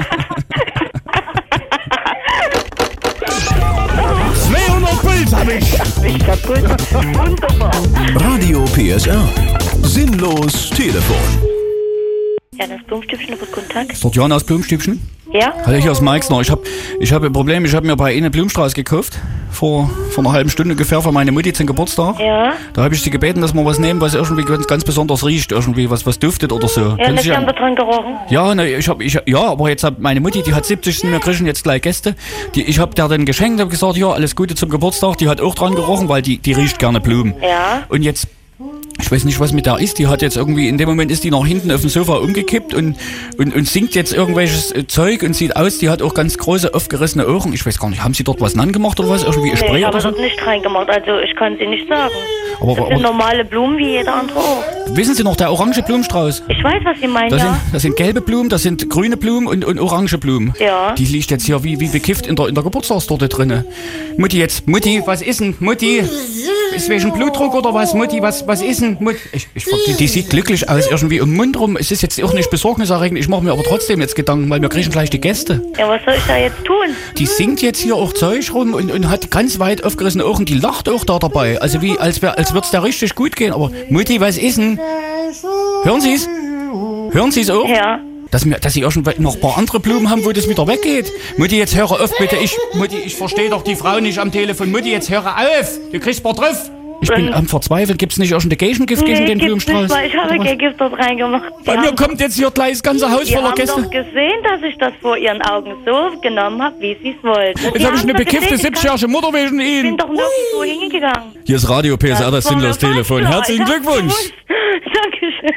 zweihundert Puls hab ich. Ich kaputt. Wunderbar. Radio P S R. Sinnlos Telefon. Ja, das Blumenstübchen, guten Tag. Ist dort Jan aus Blumenstübchen? Ja? Hallo, hier aus Meixner. Ich habe ich hab ein Problem. Ich habe mir bei Ihnen Blumenstrauß gekauft. Vor, vor einer halben Stunde ungefähr für meine Mutti zum Geburtstag. Ja? Da habe ich sie gebeten, dass wir was nehmen, was irgendwie ganz, ganz besonders riecht. Irgendwie was, was duftet oder so. Ja, Können das Sie haben wir dran gerochen. Ja, ne, ich hab, ich, ja, aber jetzt hat meine Mutti, die hat siebzig, wir kriegen jetzt gleich Gäste. Die, ich habe der dann geschenkt, habe gesagt, ja, alles Gute zum Geburtstag. Die hat auch dran gerochen, weil die, die riecht gerne Blumen. Ja? Und jetzt, ich weiß nicht, was mit der ist. Die hat jetzt irgendwie, in dem Moment ist die nach hinten auf dem Sofa umgekippt und, und, und singt jetzt irgendwelches äh, Zeug und sieht aus, die hat auch ganz große, aufgerissene Augen. Ich weiß gar nicht, haben Sie dort was angemacht oder was? Irgendwie ein Nee, Spray ich habe oder so? dort nicht reingemacht, also ich kann sie nicht sagen. Aber, Das aber, sind normale Blumen wie jeder andere auch. wissen Sie noch, der orange Blumenstrauß? Ich weiß, was Sie meinen, Das, ja. sind, das sind gelbe Blumen, das sind grüne Blumen und, und orange Blumen. Ja. Die liegt jetzt hier wie, wie bekifft in der, in der Geburtstagstorte drinne. Mutti jetzt, Mutti, was ist denn? Mutti, ist wegen Blutdruck oder was? Mutti, was, was ist denn? Mutti, ich, ich, die, die sieht glücklich aus, irgendwie im Mund rum. Es ist jetzt auch nicht besorgniserregend. Ich mache mir aber trotzdem jetzt Gedanken, weil wir kriegen gleich die Gäste. Ja, was soll ich da jetzt tun? Die singt jetzt hier auch Zeug rum und, und hat ganz weit aufgerissene Augen. Die lacht auch da dabei. Also wie, als, wär, als wird's da richtig gut gehen. Aber Mutti, was ist denn? Hören Sie's? Hören Sie's auch? Ja. Dass, wir, dass sie auch schon noch ein paar andere Blumen haben, wo das wieder weggeht. Mutti, jetzt höre auf, bitte. Ich, Mutti, ich verstehe doch die Frau nicht am Telefon. Mutti, jetzt höre auf. Du kriegst mal drauf. Ich bin am Verzweifeln. Gibt's nicht auch schon Gegengift gegen den gibt's Blumenstrauß? nicht, weil ich habe Oder was? kein Gift dort reingemacht. Bei mir kommt jetzt hier gleich das ganze Haus Sie voller haben Gäste. doch gesehen, dass ich das vor Ihren Augen so genommen habe, wie Sie es wollten. Jetzt habe ich eine bekiffte siebzigjährige Mutter wegen Ich bin Ihnen. doch nirgendwo hingegangen. Hier ist Radio P S R, das war mir sinnlos Telefon. fast klar. Herzlichen Ich hab's Glückwunsch. gewusst. Dankeschön.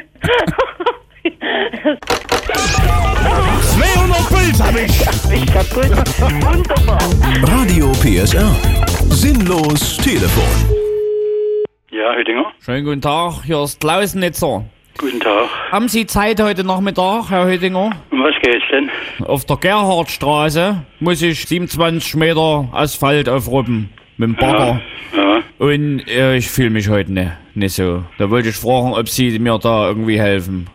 zweihundert Puls hab ich. Ich kaputt. Wunderbar. Radio P S R. Sinnlos Telefon. Ja, Hüttinger. Schönen guten Tag, hier ist Klausnitzer. Guten Tag. Haben Sie Zeit heute Nachmittag, Herr Hüttinger? Um was geht's denn? Auf der Gerhardstraße muss ich siebenundzwanzig Meter Asphalt aufruppen mit dem Bagger. Ja. Und äh, ich fühle mich heute nicht, nicht so. Da wollte ich fragen, ob Sie mir da irgendwie helfen.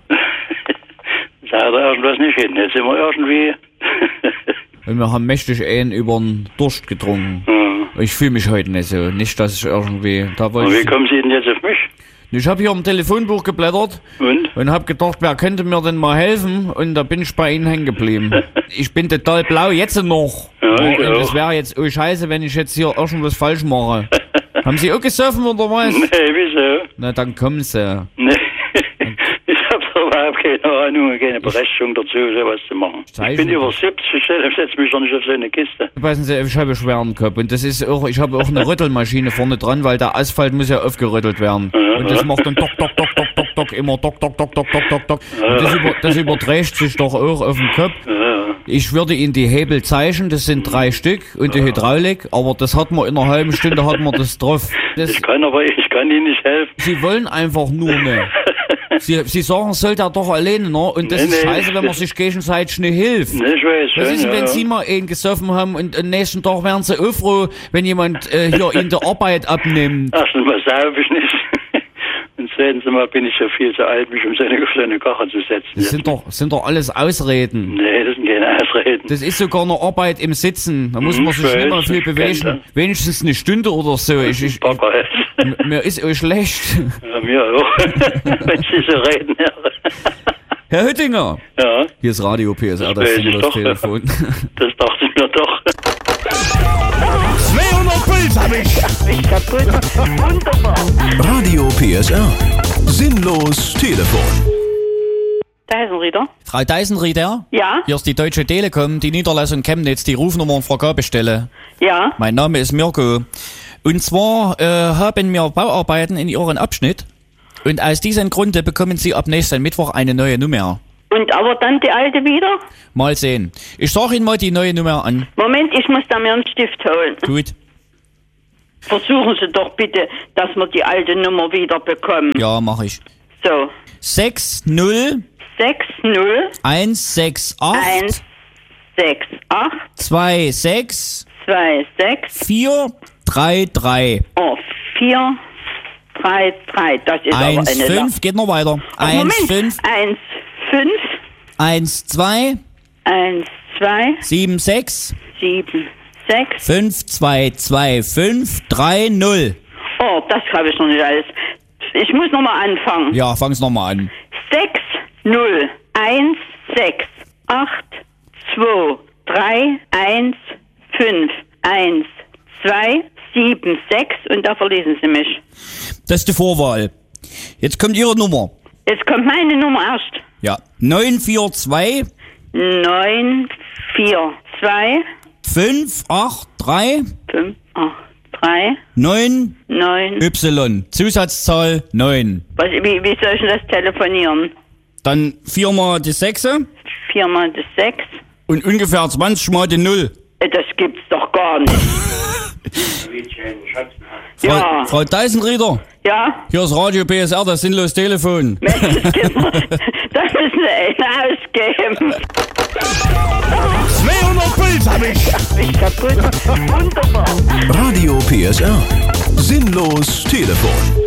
Sagt er irgendwas nicht hin. Jetzt sind wir irgendwie... Und wir haben mächtig einen über den Durst getrunken. Ja. Ich fühle mich heute nicht so. Nicht, dass ich irgendwie... Da wollte Und wie ich, kommen Sie denn jetzt auf mich? ich habe hier im Telefonbuch geblättert Und? und habe gedacht, wer könnte mir denn mal helfen? Und da bin ich bei Ihnen hängen geblieben. Ich bin total blau, jetzt noch. Ja, ich und auch. es wäre jetzt oh scheiße, wenn ich jetzt hier irgendwas falsch mache. Haben Sie auch gesoffen oder was? Nee, wieso? Na, dann kommen Sie. Nee. Ich habe überhaupt keine Ahnung und keine Berechtigung dazu, sowas zu machen. Ich Zeichen. bin über siebzig, ich setze mich doch nicht auf so eine Kiste. Passen Sie, ich habe schweren Kopf und das ist auch, ich habe auch eine Rüttelmaschine vorne dran, weil der Asphalt muss ja aufgerüttelt werden. Und das macht dann dock, dock, dock, dock, dock, dock, immer dock, dock, dock, dock, dock, dock, dock. Und das, über, das überträgt sich doch auch auf den Kopf. Ich würde Ihnen die Hebel zeichnen, das sind drei Stück und die Hydraulik, aber das hat man in einer halben Stunde hat man das drauf. Das, Ich kann aber, ich kann Ihnen nicht helfen. Sie wollen einfach nur nicht. Sie, Sie sagen, es soll der doch alleine, ne? Und das Nee, ist nee. scheiße, wenn man sich gegenseitig nicht hilft. Nee, ich weiß Was schon, ist denn, wenn ja. Sie mal einen gesoffen haben und am nächsten Tag wären Sie auch froh, wenn jemand äh, hier Ihnen die Arbeit abnimmt? Erstens mal sauf ich nicht. Und zweitens mal bin ich ja viel zu alt, mich um so eine, auf so eine Kache zu setzen. Das sind doch, sind doch alles Ausreden. Nee, das sind keine Ausreden. Das ist sogar eine Arbeit im Sitzen. Da muss Hm, man sich ich nicht mal weiß, viel ich kenn bewegen. das. Wenigstens eine Stunde oder so. Ich, ich, Bagger ist. m- mir ist auch schlecht. Ja, mir auch. Wenn Sie so reden, ja. Herr Hüttinger. Ja, Hier ist Radio P S R, das weiß ich sinnlos doch. Telefon. Das dachte ich mir doch. zweihundert Puls hab ich. Ich kaputt. Wunderbar. Radio P S R. Sinnlos Telefon. Da ist ein Rieder. Frau Deisenrieder? Ja? Hier ist die Deutsche Telekom, die Niederlassung Chemnitz, die Rufnummer und Vergabestelle. Ja? Mein Name ist Mirko. Und zwar äh, haben wir Bauarbeiten in Ihren Abschnitt. Und aus diesem Grunde bekommen Sie ab nächsten Mittwoch eine neue Nummer. Und aber dann die alte wieder? Mal sehen. Ich sage Ihnen mal die neue Nummer an. Moment, ich muss da mir einen Stift holen. Gut. Versuchen Sie doch bitte, dass wir die alte Nummer wieder bekommen. Ja, mache ich. So. sechs null sechs null eins sechs acht eins sechs acht zwei sechs zwei sechs vier drei drei. Oh, vier drei drei. Das ist aber eine eins fünf, geht noch weiter. eins fünf eins fünf eins zwei eins zwei sieben sechs sieben sechs fünf zwei zwei fünf drei null. Oh, das habe ich noch nicht alles. Ich muss nochmal anfangen. Ja, fang's nochmal an. sechs null eins sechs acht zwei drei eins fünf eins zwei sieben sechs und da verlesen Sie mich. Das ist die Vorwahl. Jetzt kommt Ihre Nummer. Jetzt kommt meine Nummer erst. Ja. neun vier zwei neun vier zwei fünf acht drei fünf acht drei neun neun Y. Zusatzzahl neun. Was, wie, wie soll ich denn das telefonieren? Dann viermal die Sechse. Viermal das sechs. Und ungefähr zwanzig mal die Null. Das gibt's doch gar nicht. Frau, Ja. Frau Deisenrieder. Ja? Hier ist Radio P S R, das sinnlos Telefon. Mensch, das gibt's noch. Da müssen Sie einen ausgeben. zweihundert Puls hab ich. Ich kaputt. Wunderbar. Radio P S R. Sinnlos Telefon.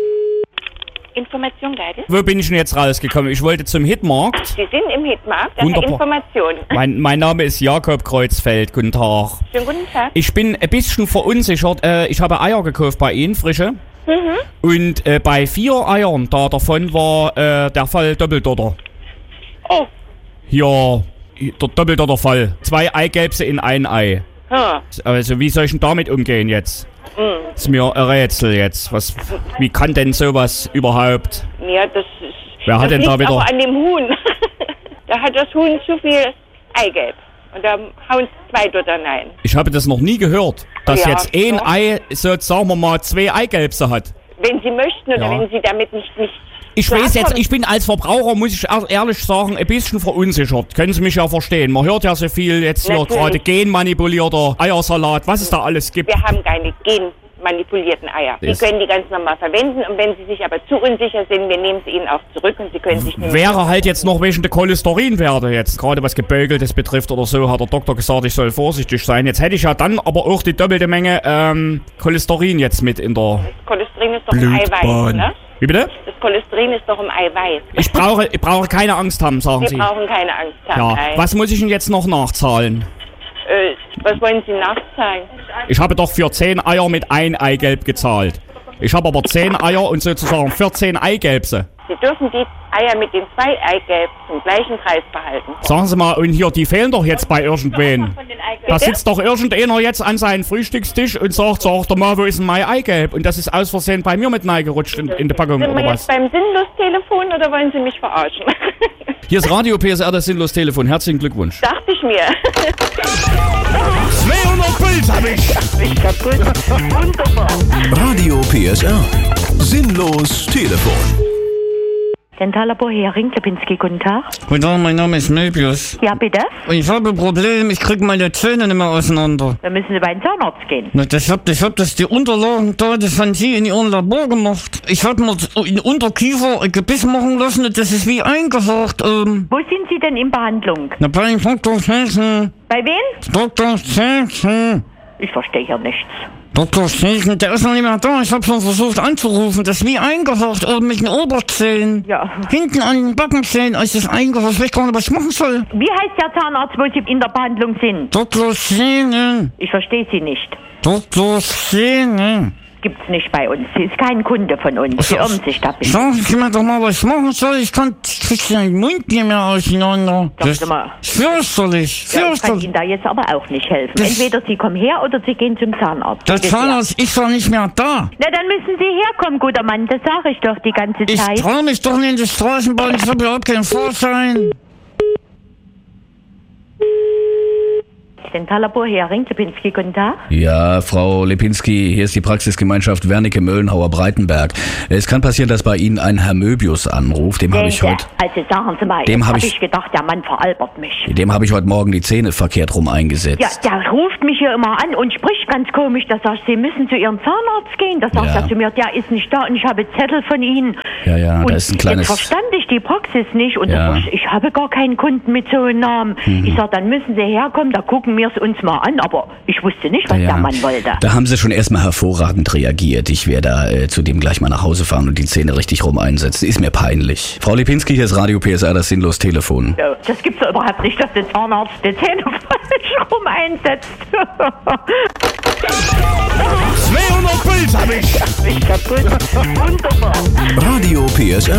Information leider. Wo bin ich denn jetzt rausgekommen? Ich wollte zum Hitmarkt. Sie sind im Hitmarkt, daher Wunderbar. Information. Mein, mein Name ist Jakob Kreuzfeld. Guten Tag. Schönen guten Tag. Ich bin ein bisschen verunsichert. Äh, ich habe Eier gekauft bei Ihnen, frische. Mhm. Und äh, bei vier Eiern, da davon war äh, der Fall Doppeldotter. Oh. Ja, der Doppeldotter-Fall. Zwei Eigelbse in ein Ei. Ja. Also wie soll ich denn damit umgehen jetzt? Mhm. Ist mir ein Rätsel jetzt. Was, wie kann denn sowas überhaupt? Ja, das ist. Wer hat das denn da liegt wieder- aber an dem Huhn. Da hat das Huhn zu viel Eigelb. Und da hauen zwei dort rein. Ich habe das noch nie gehört, dass Ja, jetzt ein doch. Ei, so sagen wir mal, zwei Eigelbse hat. Wenn Sie möchten oder Ja. wenn Sie damit nicht. nicht Ich weiß jetzt, klarkommen. ich bin als Verbraucher, muss ich ehr- ehrlich sagen, ein bisschen verunsichert. Können Sie mich ja verstehen. Man hört ja so viel jetzt hier Natürlich. gerade genmanipulierter Eiersalat, was es da alles gibt. Wir haben keine genmanipulierten Eier. Sie Das- können die ganz normal verwenden und wenn Sie sich aber zu unsicher sind, wir nehmen sie Ihnen auch zurück und Sie können sich nämlich- Wäre halt jetzt noch wegen der Cholesterinwerte jetzt, gerade was Gebögeltes betrifft oder so, hat der Doktor gesagt, ich soll vorsichtig sein. Jetzt hätte ich ja dann aber auch die doppelte Menge ähm, Cholesterin jetzt mit in der Cholesterin ist doch im Eiweiß, Blutbahn. ne? Wie bitte? Das Cholesterin ist doch im Eiweiß. Ich brauche, ich brauche keine Angst haben, sagen Sie Sie. brauchen keine Angst haben. Ja, nein. was muss ich denn jetzt noch nachzahlen? Äh, was wollen Sie nachzahlen? Ich habe doch für zehn Eier mit ein Eigelb gezahlt. Ich habe aber zehn Eier und sozusagen vierzehn Eigelbse. Sie dürfen die Eier mit den zwei Eigelb zum gleichen Preis behalten. Sagen Sie mal, und hier, die fehlen doch jetzt bei irgendwen. Da Bitte? sitzt doch irgendeiner jetzt an seinem Frühstückstisch und sagt, sag doch mal, wo ist denn mein Eigelb? Und das ist aus Versehen bei mir mit reingerutscht in, in die Packung, Sind wir oder jetzt was? beim Sinnlos-Telefon oder wollen Sie mich verarschen? Hier ist Radio P S R, das sinnlos Telefon. Herzlichen Glückwunsch. Dachte ich mir. zweihundert Puls hab ich. Ich kaputt. Wunderbar. Radio P S R. Sinnlos Telefon. Dentallabor Hering, Klipinski, guten Tag. Guten Tag, mein Name ist Möbius. Ja, bitte? Und ich habe ein Problem, ich kriege meine Zähne nicht mehr auseinander. Dann müssen Sie bei den Zahnarzt gehen. Na, ich hab, ich hab das die Unterlagen da, das haben Sie in Ihrem Labor gemacht. Ich hab mir in Unterkiefer ein Gebiss machen lassen, das ist wie eingehakt. Ähm, Wo sind Sie denn in Behandlung? na, bei Doktor Schächen. Bei wem? Doktor Schächen. Ich verstehe hier nichts. Doktor Schächen, der ist noch nicht mehr da. Ich hab schon versucht anzurufen. Das ist wie eingehakt, oben mit den Oberzähnen. Ja. Hinten an den Backenzähnen ist es eingehakt. Ich weiß gar nicht, was ich machen soll. Wie heißt der Zahnarzt, wo Sie in der Behandlung sind? Doktor Schächen. Ich verstehe Sie nicht. Doktor Schächen. Gibt's nicht bei uns. Sie ist kein Kunde von uns. Sie irren sich da ein bisschen. Sagen Sie mir doch mal, was ich machen soll. Ich kann, ich krieg den Mund nicht mehr auseinander. Sagen Das Sie mal. ist fürchterlich, Ja, ich kann fürchterlich. Ihnen da jetzt aber auch nicht helfen. Das- Entweder Sie kommen her oder Sie gehen zum Zahnarzt. Der Bitte. Zahnarzt ist doch nicht mehr da. Na, dann müssen Sie herkommen, guter Mann. Das sage ich doch die ganze Ich Zeit. trau mich doch nicht in die Straßenbahn. Ich habe überhaupt keinen Vorschein. Volksdentallabor, Herr Ring, Lipinski, guten Tag. Ja, Frau Lipinski, hier ist die Praxisgemeinschaft Wernicke-Möllenhauer-Breitenberg. Es kann passieren, dass bei Ihnen ein Herr Möbius anruft. Dem habe ich heute... Also sagen Sie mal, dem habe hab ich, ich hab ich gedacht, der Mann veralbert mich. Dem habe ich heute Morgen die Zähne verkehrt rum eingesetzt. Ja, der ruft mich hier immer an und spricht ganz komisch. Da sagt Sie müssen zu Ihrem Zahnarzt gehen. Da sagt Ja. er zu mir, der ist nicht da und ich habe Zettel von Ihnen. Ja, ja, und da ist ein kleines... Jetzt verstand ich die Praxis nicht und Ja. da sag ich, ich habe gar keinen Kunden mit so einem Namen. Mhm. Ich sag, dann müssen Sie herkommen, da gucken wir es uns mal an. Aber ich wusste nicht, was Ja. der Mann wollte. Da haben Sie schon erstmal hervorragend reagiert. Ich werde da äh, zu dem gleich mal nach Hause fahren und die Zähne richtig rum einsetzen. Ist mir peinlich. Frau Lipinski, hier ist Radio P S R, das sinnlos Telefon. Ja, das gibt's doch überhaupt nicht, dass der Zahnarzt die Zähne falsch rum einsetzt. zweihundert Puls hab ich. Ich kaputt. Wunderbar. Radio P S R.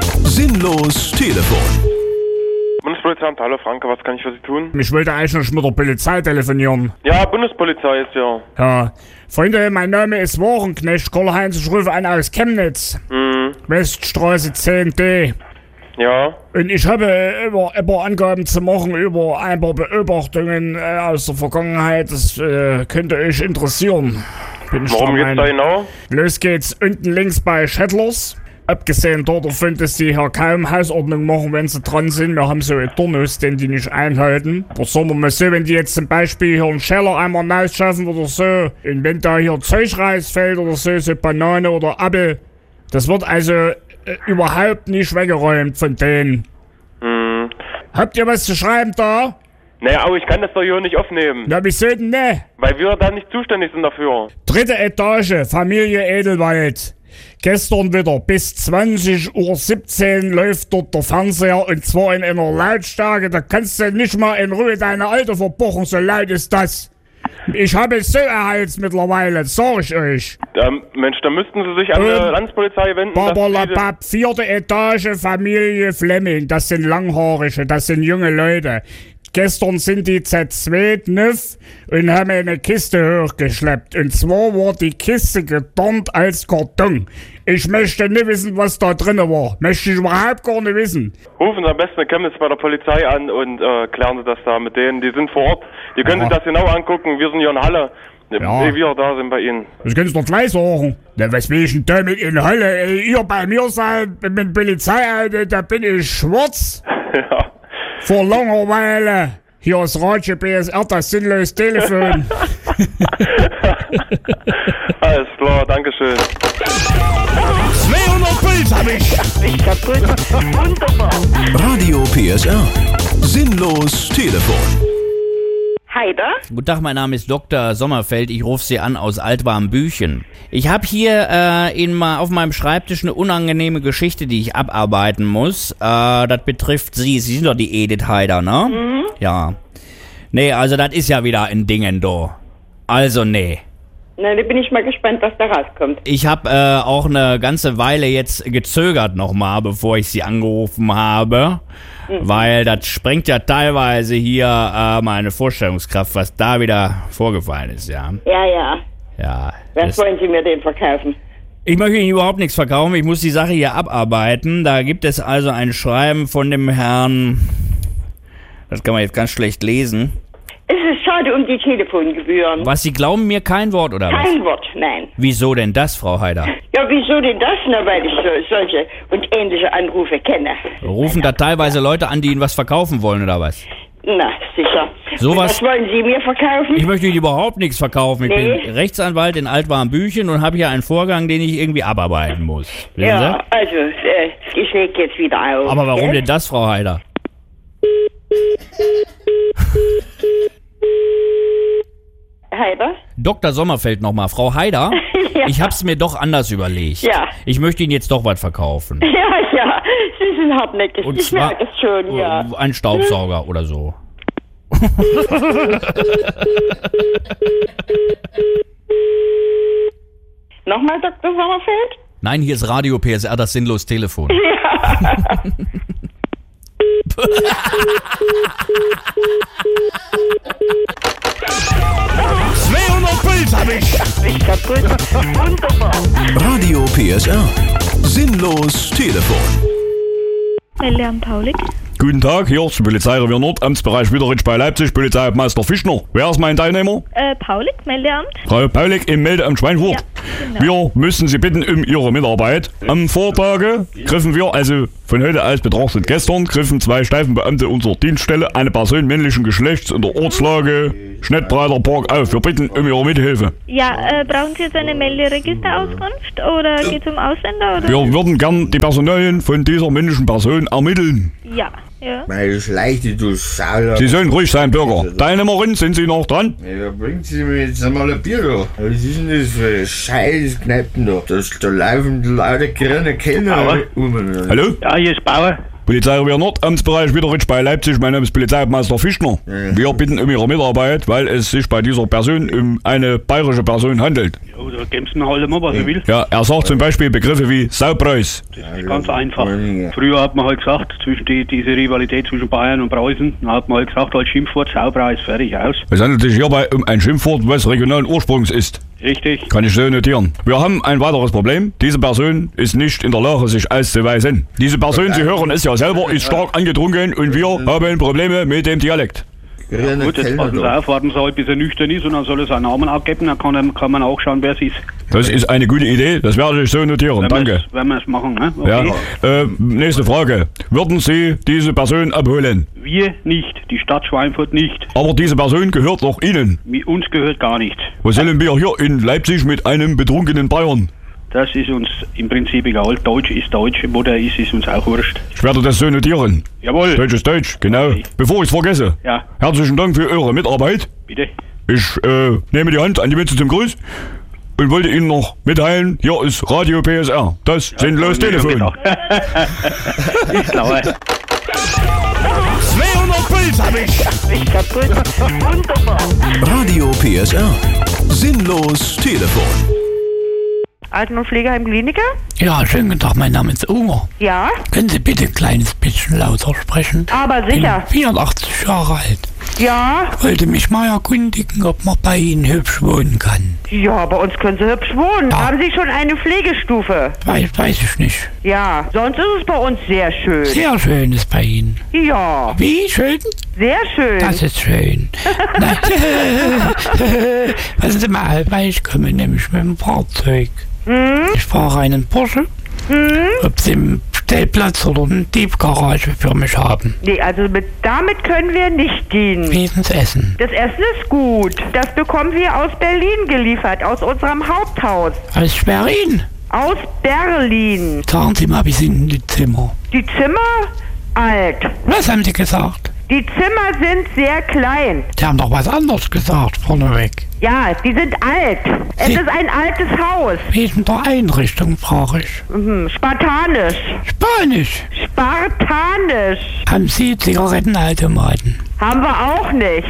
Sinnlos Telefon. Bundespolizei, hallo Franke, was kann ich für Sie tun? Ich wollte eigentlich mit der Polizei telefonieren. Ja, Bundespolizei ist ja. Ja. Freunde, mein Name ist Warenknecht Karl-Heinz, ich rufe an aus Chemnitz. Mhm. Weststraße zehn D. Ja. Und ich habe immer, immer Angaben zu machen über ein paar Beobachtungen äh, aus der Vergangenheit. Das äh, könnte euch interessieren. Bin ich Worum der geht's da Meinung. genau? Los geht's unten links bei Shettlers. Abgesehen davon, dass die hier kaum Hausordnung machen, wenn sie dran sind. Wir haben so einen Turnus, den die nicht einhalten. Aber sagen wir mal so, wenn die jetzt zum Beispiel hier einen Scheller einmal rausschaffen oder so, und wenn da hier Zeug rausfällt oder so, so Banane oder Apfel, das wird also äh, überhaupt nicht weggeräumt von denen. Mhm. Habt ihr was zu schreiben da? Naja, aber ich kann das doch hier nicht aufnehmen. Na, wieso denn ne? Weil wir da nicht zuständig sind dafür. Dritte Etage, Familie Edelwald. Gestern wieder bis zwanzig Uhr siebzehn läuft dort der Fernseher und zwar in einer Lautstärke, da kannst du nicht mal in Ruhe deine Alte verpochen, so laut ist das. Ich habe es so erheizt mittlerweile, sag ich euch. Ähm, Mensch, da müssten Sie sich an die Ähm, Landespolizei wenden. dass Babalabab, vierte Etage, Familie Flemming, das sind Langhaarige, das sind junge Leute. Gestern sind die Z-zwei Nüff und haben eine Kiste hochgeschleppt. Und zwar war die Kiste gedornt als Karton. Ich möchte nicht wissen, was da drin war. Möchte ich überhaupt gar nicht wissen. Sie rufen Sie am besten in Chemnitz bei der Polizei an und äh, klären Sie das da mit denen. Die sind vor Ort. Die können Ja. sich das genau angucken. Wir sind hier in Halle. Ja. Ehe wir da sind bei Ihnen. Das kannst du doch gleich sagen. Na, was will ich denn damit in Hölle? Ey, ihr bei mir seid mit Polizei, da bin ich schwarz. Ja. Vor langer Weile. Hier ist Radio P S R, das sinnlos Telefon. Alles klar, dankeschön. zweihundert Puls hab ich. Ich kaputt. Wunderbar. Radio P S R. Sinnlos Telefon. Heider? Guten Tag, mein Name ist Doktor Sommerfeld. Ich rufe Sie an aus Altwarmbüchen. Ich habe hier äh, in ma, auf meinem Schreibtisch eine unangenehme Geschichte, die ich abarbeiten muss. Äh, das betrifft Sie. Sie sind doch die Edith Heider, ne? Mhm. Ja. Nee, also das ist ja wieder ein Dingen, do. Also, nee. Na, da bin ich mal gespannt, was da rauskommt. Ich habe äh, auch eine ganze Weile jetzt gezögert nochmal, bevor ich Sie angerufen habe. Mhm. Weil das sprengt ja teilweise hier äh, meine Vorstellungskraft, was da wieder vorgefallen ist, ja. Ja, ja. Ja. Was wollen Sie mir denn verkaufen? Ich möchte Ihnen überhaupt nichts verkaufen, ich muss die Sache hier abarbeiten. Da gibt es also ein Schreiben von dem Herrn, das kann man jetzt ganz schlecht lesen. Es ist schade um die Telefongebühren. Was, Sie glauben mir kein Wort, oder was? Kein Wort, nein. Wieso denn das, Frau Heider? Ja, wieso denn das? Na, weil ich so, solche und ähnliche Anrufe kenne. Rufen da teilweise Leute an, die Ihnen was verkaufen wollen, oder was? Na, sicher. Sowas- Was wollen Sie mir verkaufen? Ich möchte Ihnen überhaupt nichts verkaufen. Ich Nee. bin Rechtsanwalt in Altwarmbüchen und habe hier einen Vorgang, den ich irgendwie abarbeiten muss. Wissen Ja, also, äh, ich leg jetzt wieder auf. Sie? Aber warum gell? denn das, Frau Heider? Heider? Doktor Sommerfeld nochmal. Frau Heider, Ja. ich hab's mir doch anders überlegt. Ja. Ich möchte Ihnen jetzt doch was verkaufen. Ja, ja, Sie sind hartnäckig. Und ich zwar- merke es schon, ja. Ein Staubsauger oder so. Nochmal, Doktor Sommerfeld? Nein, hier ist Radio P S R, das sinnlos Telefon. Ja. zweihundert Puls hab ich. Ich kaputt. Wunderbar. Radio P S R. Sinnlos Telefon. Lilian Paulik. Guten Tag, hier ist Polizeirevier Nord, Amtsbereich Wiederitsch bei Leipzig, Polizeihauptmeister Fischner. Wer ist mein Teilnehmer? Äh, Paulik, Meldeamt. Frau Paulik im Meldeamt Schweinfurt. Ja, genau. Wir müssen Sie bitten um Ihre Mitarbeit. Am Vortage griffen wir, also von heute aus betrachtet gestern, griffen zwei Streifenbeamte unserer Dienststelle eine Person männlichen Geschlechts in der Ortslage Schnettbreiter Park auf. Wir bitten um Ihre Mithilfe. Ja, äh, brauchen Sie jetzt eine Melderegisterauskunft oder geht es um Ausländer? Oder? Wir würden gern die Personalien von dieser männlichen Person ermitteln. Ja, ja. Meine Schleiche, du Schauer. Sie sollen ruhig sein, Bürger. Teilnehmerin, sind Sie noch dran? Ja, bringen Sie mir jetzt einmal ein Bier da. Was ist denn das für ein scheiß Kneipen da? Da, da laufen lauter grüne Kinder um. Hallo? Ja, hier ist Bauer. Polizeirevier Nord, Amtsbereich Wiederitsch bei Leipzig. Mein Name ist Polizeihauptmeister Fischner. Ja. Wir bitten um Ihre Mitarbeit, weil es sich bei dieser Person um eine bayerische Person handelt. Ja, da geben Sie mir halt immer, was er will. Ja, er sagt zum Beispiel Begriffe wie Saupreis. Das ist ganz einfach. Früher hat man halt gesagt, zwischen die, diese Rivalität zwischen Bayern und Preußen, dann hat man halt gesagt, als Schimpfwort Saupreis, fertig, aus. Es handelt sich hierbei um ein Schimpfwort, was regionalen Ursprungs ist. Richtig. Kann ich so notieren. Wir haben ein weiteres Problem. Diese Person ist nicht in der Lage, sich auszuweisen. Diese Person, Sie hören es ja selber, ist stark angetrunken und wir haben Probleme mit dem Dialekt. Ja, gut, jetzt passen Sie auf, warten Sie halt, bis er nüchtern ist und dann soll er seinen Namen abgeben, dann kann, kann man auch schauen, wer es ist. Das ist eine gute Idee, das werde ich so notieren, wenn danke. Wenn wir es machen, ne? Okay. Ja. Äh, nächste Frage. Würden Sie diese Person abholen? Wir nicht, die Stadt Schweinfurt nicht. Aber diese Person gehört doch Ihnen. Mit uns gehört gar nichts. Was sollen wir hier in Leipzig mit einem betrunkenen Bayern? Das ist uns im Prinzip egal. Deutsch ist Deutsch, wo der ist, ist uns auch wurscht. Ich werde das so notieren. Jawohl. Deutsch ist Deutsch, genau. Okay. Bevor ich es vergesse. Ja. Herzlichen Dank für Ihre Mitarbeit. Bitte. Ich äh, nehme die Hand an die Mütze zum Gruß und wollte Ihnen noch mitteilen, hier ist Radio P S R. Das ja, sinnlos Telefon. Ich glaube. zweihundert Puls hab ich. Ich kaputt. Wunderbar. Radio P S R. Sinnlos Telefon. Alten- und Pflegeheim Kliniker? Ja, schönen guten Tag, mein Name ist Unger. Ja? Können Sie bitte ein kleines bisschen lauter sprechen? Aber sicher. Ich bin vierundachtzig Jahre alt. Ja? Wollte mich mal erkundigen, ob man bei Ihnen hübsch wohnen kann. Ja, bei uns können Sie hübsch wohnen. Ja. Haben Sie schon eine Pflegestufe? Weiß, weiß ich nicht. Ja, sonst ist es bei uns sehr schön. Sehr schön ist bei Ihnen. Ja. Wie schön? Sehr schön. Das ist schön. Passen Sie mal, weil ich komme nämlich mit dem Fahrzeug. Hm? Ich fahre einen Porsche. Hm? Ob Sie einen Stellplatz oder eine Tiefgarage für mich haben. Nee, also mit, damit können wir nicht dienen. Wie ist das Essen? Das Essen ist gut. Das bekommen wir aus Berlin geliefert, aus unserem Haupthaus. Aus Berlin? Aus Berlin. Sagen Sie mal, wie sind die Zimmer? Die Zimmer? Alt. Was haben Sie gesagt? Die Zimmer sind sehr klein. Sie haben doch was anderes gesagt, vorneweg. Ja, die sind alt. Es Sie ist ein altes Haus. Wie ist in der Einrichtung, frage ich. Mhm. Spartanisch. Spanisch? Spartanisch. Haben Sie Zigarettenautomaten? Haben wir auch nicht.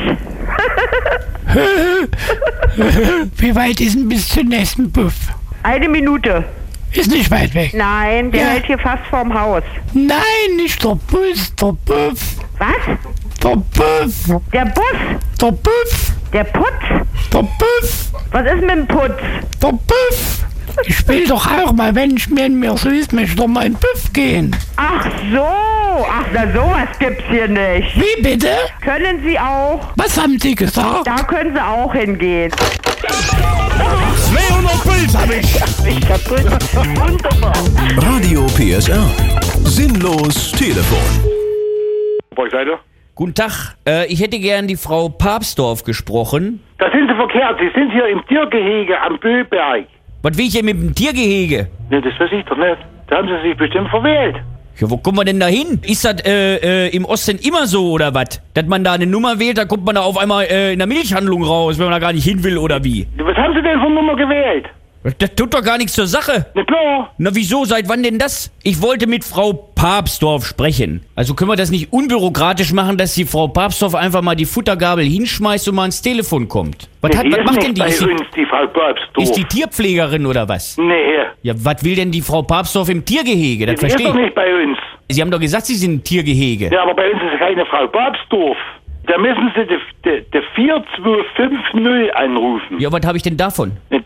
Wie weit ist denn bis zum nächsten Puff? Eine Minute. Ist nicht weit weg. Nein, der ja. hält hier fast vorm Haus. Nein, nicht der Bus, der Puff. Was? Der Puff. Der Bus? Der Puff. Der Putz? Der Puff. Was ist mit dem Putz? Der Puff. Ich will doch auch mal, wenn ich mir in mir süß, möchte doch mal in den Puff gehen. Ach so. Ach, na sowas gibt's hier nicht. Wie bitte? Können Sie auch. Was haben Sie gesagt? Da können Sie auch hingehen. zweihundert Puls hab ich. Ich kaputt. Wunderbar. Radio P S R. Sinnlos Telefon. Seite? Guten Tag, äh, ich hätte gern die Frau Papsdorf gesprochen. Da sind Sie verkehrt, Sie sind hier im Tiergehege am Böberg. Was will ich denn mit dem Tiergehege? Ne, das weiß ich doch nicht. Da haben Sie sich bestimmt verwählt. Ja, wo kommen wir denn da hin? Ist das äh, äh, im Osten immer so oder was? Dass man da eine Nummer wählt, da kommt man da auf einmal äh, in der Milchhandlung raus, wenn man da gar nicht hin will oder wie? Was haben Sie denn für eine Nummer gewählt? Das tut doch gar nichts zur Sache. Na klar. Na wieso, seit wann denn das? Ich wollte mit Frau Papsdorf sprechen. Also können wir das nicht unbürokratisch machen, dass die Frau Papsdorf einfach mal die Futtergabel hinschmeißt und mal ans Telefon kommt? Was, nee, hat, die was ist macht nicht denn die? bei Ist die, uns, die Frau Papsdorf. Ist die Tierpflegerin oder was? Nee. Ja, was will denn die Frau Papsdorf im Tiergehege? Das die verstehe ich. ist doch nicht bei uns. Sie haben doch gesagt, Sie sind ein Tiergehege. Ja, aber bei uns ist keine Frau Papsdorf. Da müssen Sie die, die, die vier zwei fünf null anrufen. Ja, was habe ich denn davon? Da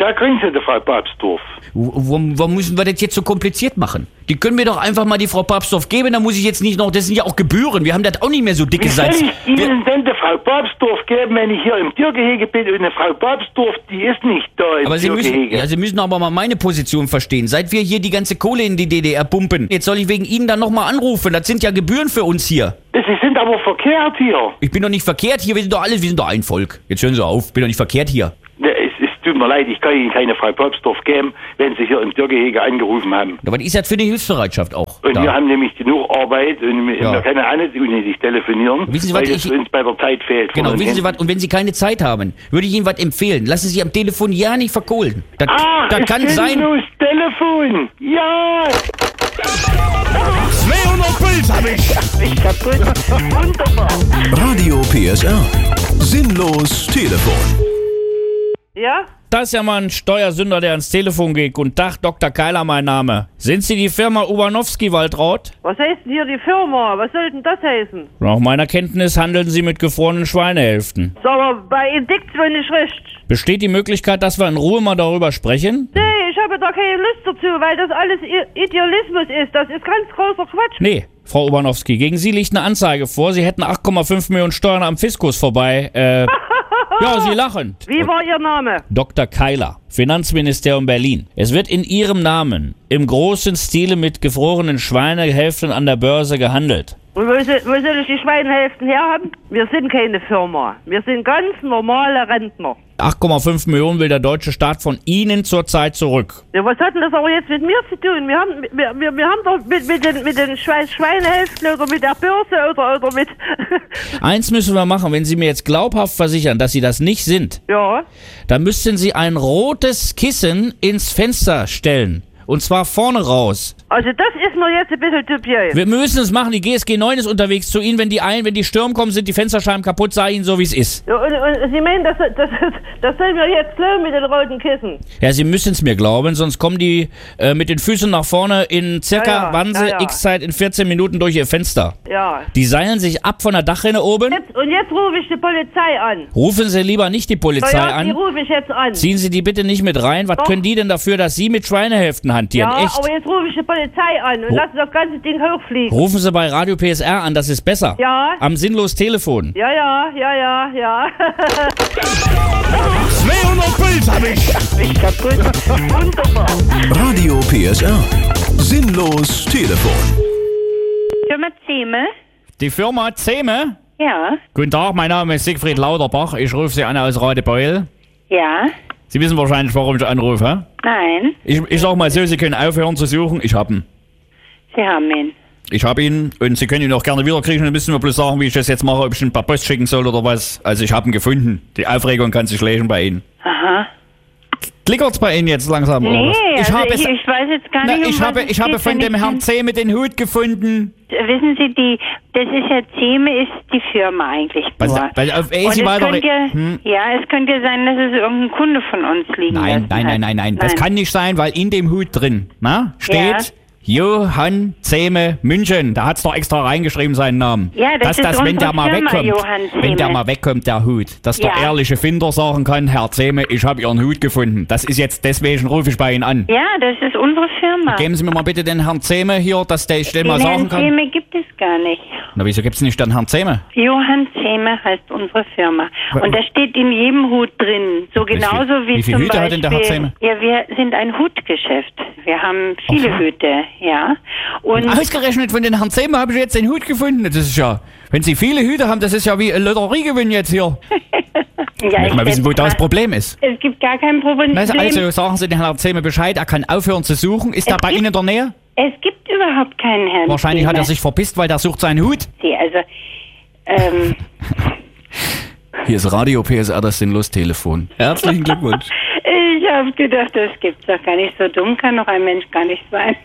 Da kriegen Sie die Frau Papsdorf. Warum, warum müssen wir das jetzt so kompliziert machen? Die können mir doch einfach mal die Frau Papsdorf geben, dann muss ich jetzt nicht noch, das sind ja auch Gebühren, wir haben das auch nicht mehr so dicke Wie soll Salz. ich Ihnen denn die Frau Papsdorf geben, wenn ich hier im Tiergehege bin und eine Frau Papsdorf, die ist nicht da im Aber Sie müssen, Tiergehege. ja, Sie müssen aber mal meine Position verstehen. Seit wir hier die ganze Kohle in die D D R pumpen, jetzt soll ich wegen Ihnen dann nochmal anrufen. Das sind ja Gebühren für uns hier. Sie sind aber verkehrt hier. Ich bin doch nicht verkehrt hier, wir sind doch alle, wir sind doch ein Volk. Jetzt hören Sie auf, ich bin doch nicht verkehrt hier. Ja, es, es tut mir leid, ich kann Ihnen keine Frau Papsdorf geben, wenn Sie hier im Tiergehege angerufen haben. Aber was ist das für eine Hilfsbereitschaft auch? Und da? wir haben nämlich genug Arbeit und wir, Ja. wir können auch nicht unnötig telefonieren, Wissen Sie, weil was es ich- uns bei der Zeit fehlt. Genau, Von den wissen Sie was? Händen. Und wenn Sie keine Zeit haben, würde ich Ihnen was empfehlen. Lassen Sie sich am Telefon ja nicht verkohlen. Das, Ah, das es kann geht sein. los, Telefon! Ja! zweihundert Puls hab ich. Ich kaputt. Wunderbar. Radio P S R. Sinnlos Telefon. Ja? Das ist ja mal ein Steuersünder, der ans Telefon geht. Guten Tag, Doktor Keiler, mein Name. Sind Sie die Firma Ubanowski-Waltraud? Was heißt denn hier die Firma? Was soll denn das heißen? Nach meiner Kenntnis handeln Sie mit gefrorenen Schweinehälften. Sag mal, bei Indikt wohl nicht recht. Besteht die Möglichkeit, dass wir in Ruhe mal darüber sprechen? Nee, ich habe da keine Lust dazu, weil das alles I- Idealismus ist. Das ist ganz großer Quatsch. Nee, Frau Ubanowski, gegen Sie liegt eine Anzeige vor. Sie hätten acht Komma fünf Millionen Steuern am Fiskus vorbei. Äh, ja, Sie lachen. Wie war Ihr Name? Doktor Keiler, Finanzministerium Berlin. Es wird in Ihrem Namen im großen Stile mit gefrorenen Schweinehälften an der Börse gehandelt. Und wo soll, wo soll ich die Schweinehälften herhaben? Wir sind keine Firma. Wir sind ganz normale Rentner. acht Komma fünf Millionen will der deutsche Staat von Ihnen zurzeit zurück. Ja, was hat denn das aber jetzt mit mir zu tun? Wir haben, wir, wir, wir haben doch mit, mit den, mit den Schwein, Schweinehälften oder mit der Börse oder, oder mit... Eins müssen wir machen, wenn Sie mir jetzt glaubhaft versichern, dass Sie das nicht sind, ja. dann müssten Sie ein rotes Kissen ins Fenster stellen. Und zwar vorne raus. Also das ist mir jetzt ein bisschen dubios. Wir müssen es machen. Die G S G neun ist unterwegs zu Ihnen. Wenn die ein, wenn die Stürme kommen, sind die Fensterscheiben kaputt. Sag Ihnen so, wie es ist. Ja, und, und Sie meinen, das, das, das sollen wir jetzt glauben mit den roten Kissen? Ja, Sie müssen es mir glauben, sonst kommen die äh, mit den Füßen nach vorne in circa, Ja, ja, wann sie, ja, ja. x-Zeit in vierzehn Minuten durch Ihr Fenster. Ja. Die seilen sich ab von der Dachrinne oben. Jetzt, und jetzt rufe ich die Polizei an. Rufen Sie lieber nicht die Polizei ja, die an. rufe ich jetzt an. Ziehen Sie die bitte nicht mit rein. Was Doch. können die denn dafür, dass Sie mit Schweinehälften hantieren? Ja, Echt? aber jetzt rufe ich die Polizei an und Ru- lasse das ganze Ding hochfliegen. Rufen Sie bei Radio P S R an, das ist besser. Ja. Am sinnlos Telefon. Ja, ja, ja, ja, ja. zweihundert Puls hab ich. Ich kaputt. Wunderbar. Radio P S R. Sinnlos Telefon. Firma Zehme? Die Firma Zehme? Ja. Guten Tag, mein Name ist Siegfried Lauterbach. Ich rufe Sie an aus Radebeul. Ja. Sie wissen wahrscheinlich, warum ich anrufe. Nein. Ich, ich sag mal so, Sie können aufhören zu suchen. Ich hab ihn. Sie haben ihn. Ich hab ihn und Sie können ihn auch gerne wiederkriegen. Dann müssen wir bloß sagen, wie ich das jetzt mache, ob ich ihn per Post schicken soll oder was. Also ich hab ihn gefunden. Die Aufregung kann sich legen bei Ihnen. Aha. Klickert's bei Ihnen jetzt langsam, oder Nee, was? also habe ich, es- ich weiß jetzt gar Na, nicht, um ich was habe, es ich habe geht, von wenn dem ich Herrn den- Zehme den Hut gefunden. Wissen Sie, die, das ist ja Zehme, ist die Firma eigentlich Was- nur. weil auf Und Easy es weiter- könnte ja, Hm. ja, es könnte ja sein, dass es irgendein Kunde von uns liegen Nein, lassen nein, hat. nein, nein, nein. Das kann nicht sein, weil in dem Hut drin, na, steht Johann Zehme München. Da hat's doch extra reingeschrieben, seinen Namen. Ja, das Dass ist das, wenn unsere der mal Firma, wegkommt, Johann wenn der Zehme. mal wegkommt, der Hut, dass der Ja. ehrliche Finder sagen kann, Herr Zehme, ich habe Ihren Hut gefunden. Das ist jetzt, deswegen rufe ich bei Ihnen an. Ja, das ist unsere Firma. Geben Sie mir mal bitte den Herrn Zehme hier, dass der ich den Den mal sagen Herrn kann. Zehme gibt es gar nicht. Na, wieso gibt's nicht den Herrn Zehme? Johann Zehme heißt unsere Firma. Wa- Und da steht in jedem Hut drin. So Wie viel- genauso wie, wie viel zum Hüte hat Beispiel. denn der Herr Zehme? Ja, wir sind ein Hutgeschäft. Wir haben viele Ach so. Hüte, ja. Und Ausgerechnet von den Herrn Zehme habe ich jetzt den Hut gefunden. Das ist ja, wenn Sie viele Hüte haben, das ist ja wie ein Lotteriegewinn jetzt hier. ja, Ich will ich mal wissen, wo schätze das mal, Problem ist. Es gibt gar kein Problem. Also, also sagen Sie den Herrn Zehme Bescheid, er kann aufhören zu suchen. Ist er Es bei gibt- Ihnen in der Nähe? Es gibt überhaupt keinen Herrn Wahrscheinlich hat er Zehme. sich verpisst, weil der sucht seinen Hut. Sie, also, ähm, Hier ist Radio P S R, das Sinnlos-Telefon. Herzlichen Glückwunsch. ich habe gedacht, das gibt's doch gar nicht. So dumm kann doch ein Mensch gar nicht sein.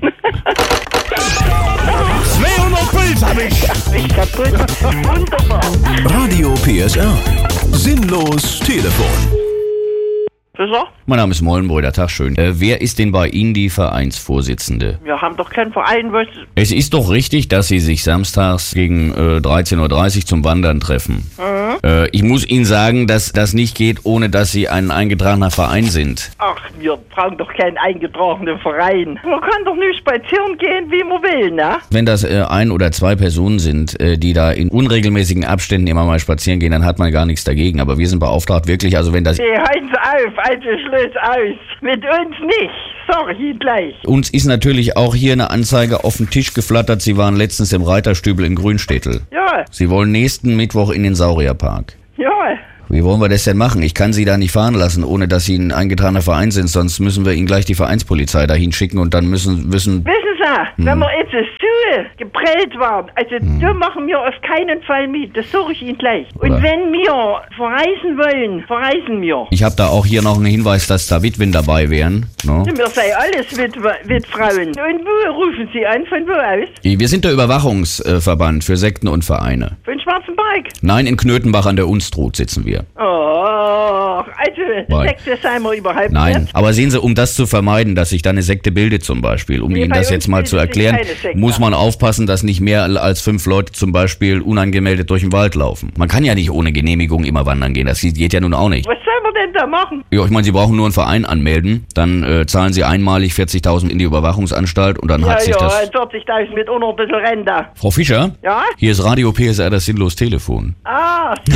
zweihundert Puls hab ich. Ich kaputt. Wunderbar. Radio P S R. Sinnlos Telefon. Mein Name ist Mollenbrüder, Tag schön. Äh, wer ist denn bei Ihnen die Vereinsvorsitzende? Wir haben doch keinen Verein, was... Es ist doch richtig, dass Sie sich samstags gegen äh, dreizehn Uhr dreißig zum Wandern treffen. Mhm. Äh, ich muss Ihnen sagen, dass das nicht geht, ohne dass Sie ein eingetragener Verein sind. Ach, wir brauchen doch keinen eingetragenen Verein. Man kann doch nicht spazieren gehen, wie man will, ne? Wenn das äh, ein oder zwei Personen sind, äh, die da in unregelmäßigen Abständen immer mal spazieren gehen, dann hat man gar nichts dagegen. Aber wir sind beauftragt wirklich, also wenn das... Hey, halten Sie auf, also Schluss aus. Mit uns nicht, sag ich Ihnen gleich. Uns ist natürlich auch hier eine Anzeige auf den Tisch geflattert. Sie waren letztens im Reiterstübel in Grünstädtel. Ja. Sie wollen nächsten Mittwoch in den Saurierpark. Ja. Wie wollen wir das denn machen? Ich kann Sie da nicht fahren lassen, ohne dass Sie ein eingetragener Verein sind, sonst müssen wir Ihnen gleich die Vereinspolizei dahin schicken und dann müssen wissen... Wissen Sie, Hm. wenn wir jetzt zu geprellt waren, also da machen wir auf keinen Fall mit, das sage ich Ihnen gleich. Und Oder? wenn wir verreisen wollen, verreisen wir. Ich habe da auch hier noch einen Hinweis, dass da Witwen dabei wären. No? Wir sei alles Witwe, Witfrauen. Und wo rufen Sie an? Von wo aus? Wir sind der Überwachungsverband für Sekten und Vereine. Von Schwarzenberg? Nein, in Knötenbach an der Unstrut sitzen wir. Oh, also Nein. Sekte seien wir überhaupt Nein, nicht. aber sehen Sie, um das zu vermeiden, dass sich da eine Sekte bildet zum Beispiel, um Nee, Ihnen bei das uns jetzt mal zu bildet sich erklären, keine Sekte. muss man aufpassen, dass nicht mehr als fünf Leute zum Beispiel unangemeldet durch den Wald laufen. Man kann ja nicht ohne Genehmigung immer wandern gehen, das geht ja nun auch nicht. Was sollen wir denn da machen? Ja, ich meine, Sie brauchen nur einen Verein anmelden, dann äh, zahlen Sie einmalig vierzigtausend in die Überwachungsanstalt und dann ja, hat sich ja, das... vierzigtausend mit auch noch ein bisschen Rente. Frau Fischer? Ja? Hier ist Radio P S R, das sinnlos Telefon. Ah, so.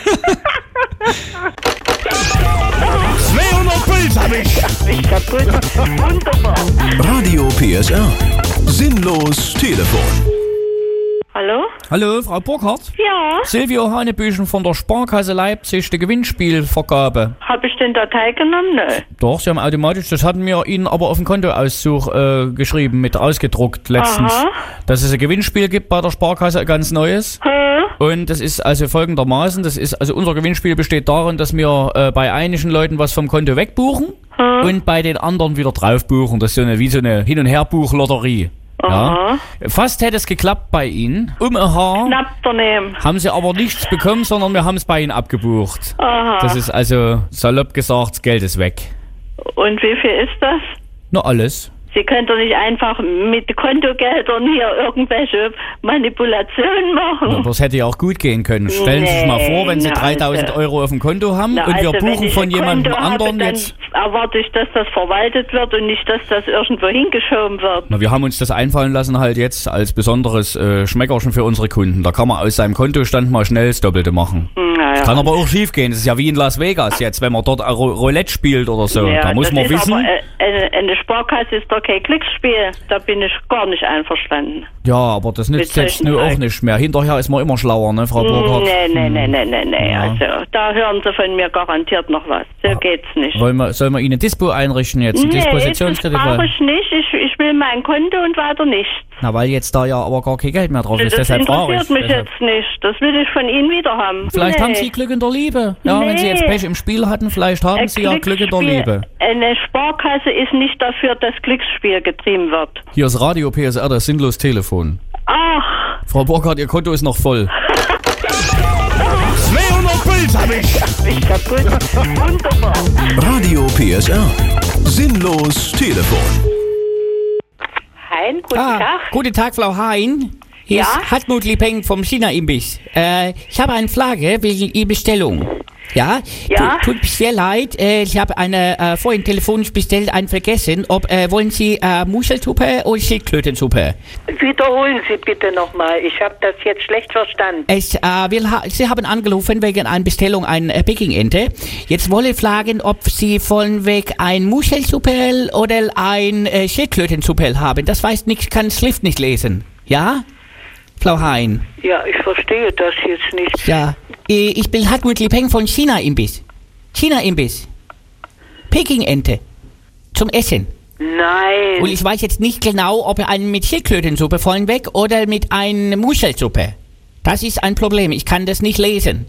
zweihundert Puls hab ich. Ich kaputt. Wunderbar. Radio P S R. Sinnlos Telefon. Hallo? Hallo, Frau Burkhardt? Ja. Silvio Hanebüchen von der Sparkasse Leipzig, die Gewinnspielvergabe. Habe ich denn da teilgenommen? Nö. Doch, Sie haben automatisch, das hatten wir Ihnen aber auf den Kontoauszug äh, geschrieben, mit ausgedruckt letztens. Aha. Dass es ein Gewinnspiel gibt bei der Sparkasse, ein ganz neues. Hä? Und das ist also folgendermaßen, das ist, also unser Gewinnspiel besteht darin, dass wir äh, bei einigen Leuten was vom Konto wegbuchen Hä? und bei den anderen wieder drauf buchen. Das ist so eine, wie so eine Hin- und Herbuch-Lotterie. Ja. Fast hätte es geklappt bei Ihnen. Um ein Haar Knapp daneben. haben Sie aber nichts bekommen, sondern wir haben es bei Ihnen abgebucht. Aha. Das ist also, salopp gesagt, das Geld ist weg. Und wie viel ist das? Nur alles. Sie können doch nicht einfach mit Kontogeldern hier irgendwelche Manipulationen machen. Ja, das hätte ja auch gut gehen können. Stellen Sie sich mal vor, wenn Sie Nee, dreitausend also- Euro auf dem Konto haben Na, und wir also, wenn buchen ich von ein jemandem Konto habe, anderen dann jetzt... erwarte ich, dass das verwaltet wird und nicht, dass das irgendwo hingeschoben wird. Na, wir haben uns das einfallen lassen halt jetzt als besonderes äh, Schmeckerchen für unsere Kunden. Da kann man aus seinem Kontostand mal schnell das Doppelte machen. Naja. Kann aber auch schief gehen. Das ist ja wie in Las Vegas jetzt, wenn man dort Ro- Roulette spielt oder so. Ja, da muss das man ist wissen... Aber, äh, eine, eine Sparkasse ist doch kein Glücksspiel. Da bin ich gar nicht einverstanden. Ja, aber das nützt Mit jetzt solchen nur auch Zeug. nicht mehr. Hinterher ist man immer schlauer, ne, Frau Burkhardt? Nee, nee, nee, nee, nee, nee. Ja. Also, da hören Sie von mir garantiert noch was. So geht's nicht. Wollen wir, sollen wir Ihnen ein Dispo einrichten jetzt? Ein Nee, das Dispositionskredit? brauche Weil- ich nicht. Ich, ich will mein Konto und weiter nichts. Na, weil jetzt da ja aber gar kein Geld mehr drauf ist, Das deshalb frage ich. interessiert mich Deshalb. jetzt nicht. Das will ich von Ihnen wieder haben. Vielleicht nee. haben Sie Glück in der Liebe. Ja, wenn Sie jetzt Nee. Pech im Spiel hatten, vielleicht haben Ein Sie ja Glück in der Glücksspiel- Liebe. Eine Sparkasse ist nicht dafür, dass Glücksspiel getrieben wird. Hier ist Radio P S R, das sinnlos Telefon. Ach. Frau Burkhardt, Ihr Konto ist noch voll. zweihundert Puls hab ich. Ich kaputt. Wunderbar. Radio P S R. Sinnlos Telefon. Hein, guten ah, Tag. Guten Tag, Frau Hein. Hier Ja? ist Hartmut Liepeng vom China-Imbiss. Äh, ich habe eine Frage wegen Ihrer Bestellung. Ja? Ja? Tut, tut mir sehr leid. Äh, ich habe eine äh, vorhin telefonisch bestellt, einen vergessen. Ob äh, wollen Sie äh, Muschelsuppe oder Schildkrötensuppe? Wiederholen Sie bitte nochmal. Ich habe das jetzt schlecht verstanden. Es, äh, wir ha Sie haben angerufen wegen einer Bestellung einer äh, Pekingente. Jetzt wollte ich fragen, ob Sie von weg ein Muschelsuppe oder ein äh, Schildkrötensuppe haben. Das weiß nicht, kann Schrift nicht lesen. Ja? Frau Hein. Ja, ich verstehe das jetzt nicht. Ja. Äh, Ich bin Hartmut Liepeng von China-Imbiss. China-Imbiss. Pekingente. Zum Essen. Nein. Und ich weiß jetzt nicht genau, ob er einen mit Schildkrötensuppe vorhin weg oder mit einer Muschelsuppe. Das ist ein Problem. Ich kann das nicht lesen.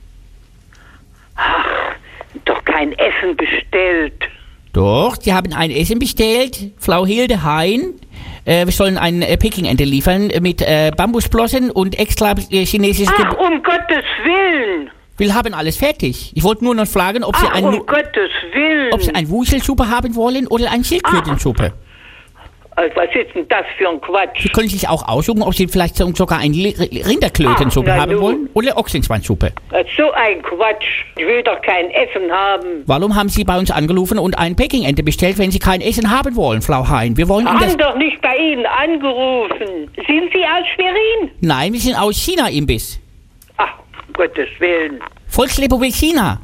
Ach, doch kein Essen bestellt. Doch, die haben ein Essen bestellt. Frau Hilde Hein. Äh, wir sollen eine äh, Pekingente liefern äh, mit äh, Bambusblossen und extra äh, chinesisches Ach, um Gottes Willen. Wir haben alles fertig. Ich wollte nur noch fragen, ob Sie Ach, ein um Gottes Willen. ob Sie ein Wuschelsuppe haben wollen oder eine Schildkrötensuppe. Also, was ist denn das für ein Quatsch? Sie können sich auch aussuchen, ob Sie vielleicht so- sogar eine Li- Rinderklötensuppe Ach, na haben nun. wollen oder Ochsenzwanzsuppe. Das ist so ein Quatsch. Ich will doch kein Essen haben. Warum haben Sie bei uns angerufen und ein Pekingente bestellt, wenn Sie kein Essen haben wollen, Frau Hein? Wir wollen Ihnen das... Haben doch nicht bei Ihnen angerufen. Sind Sie aus Schwerin? Nein, wir sind aus China-Imbiss. Ach, um Gottes Willen. Volksrepublik China.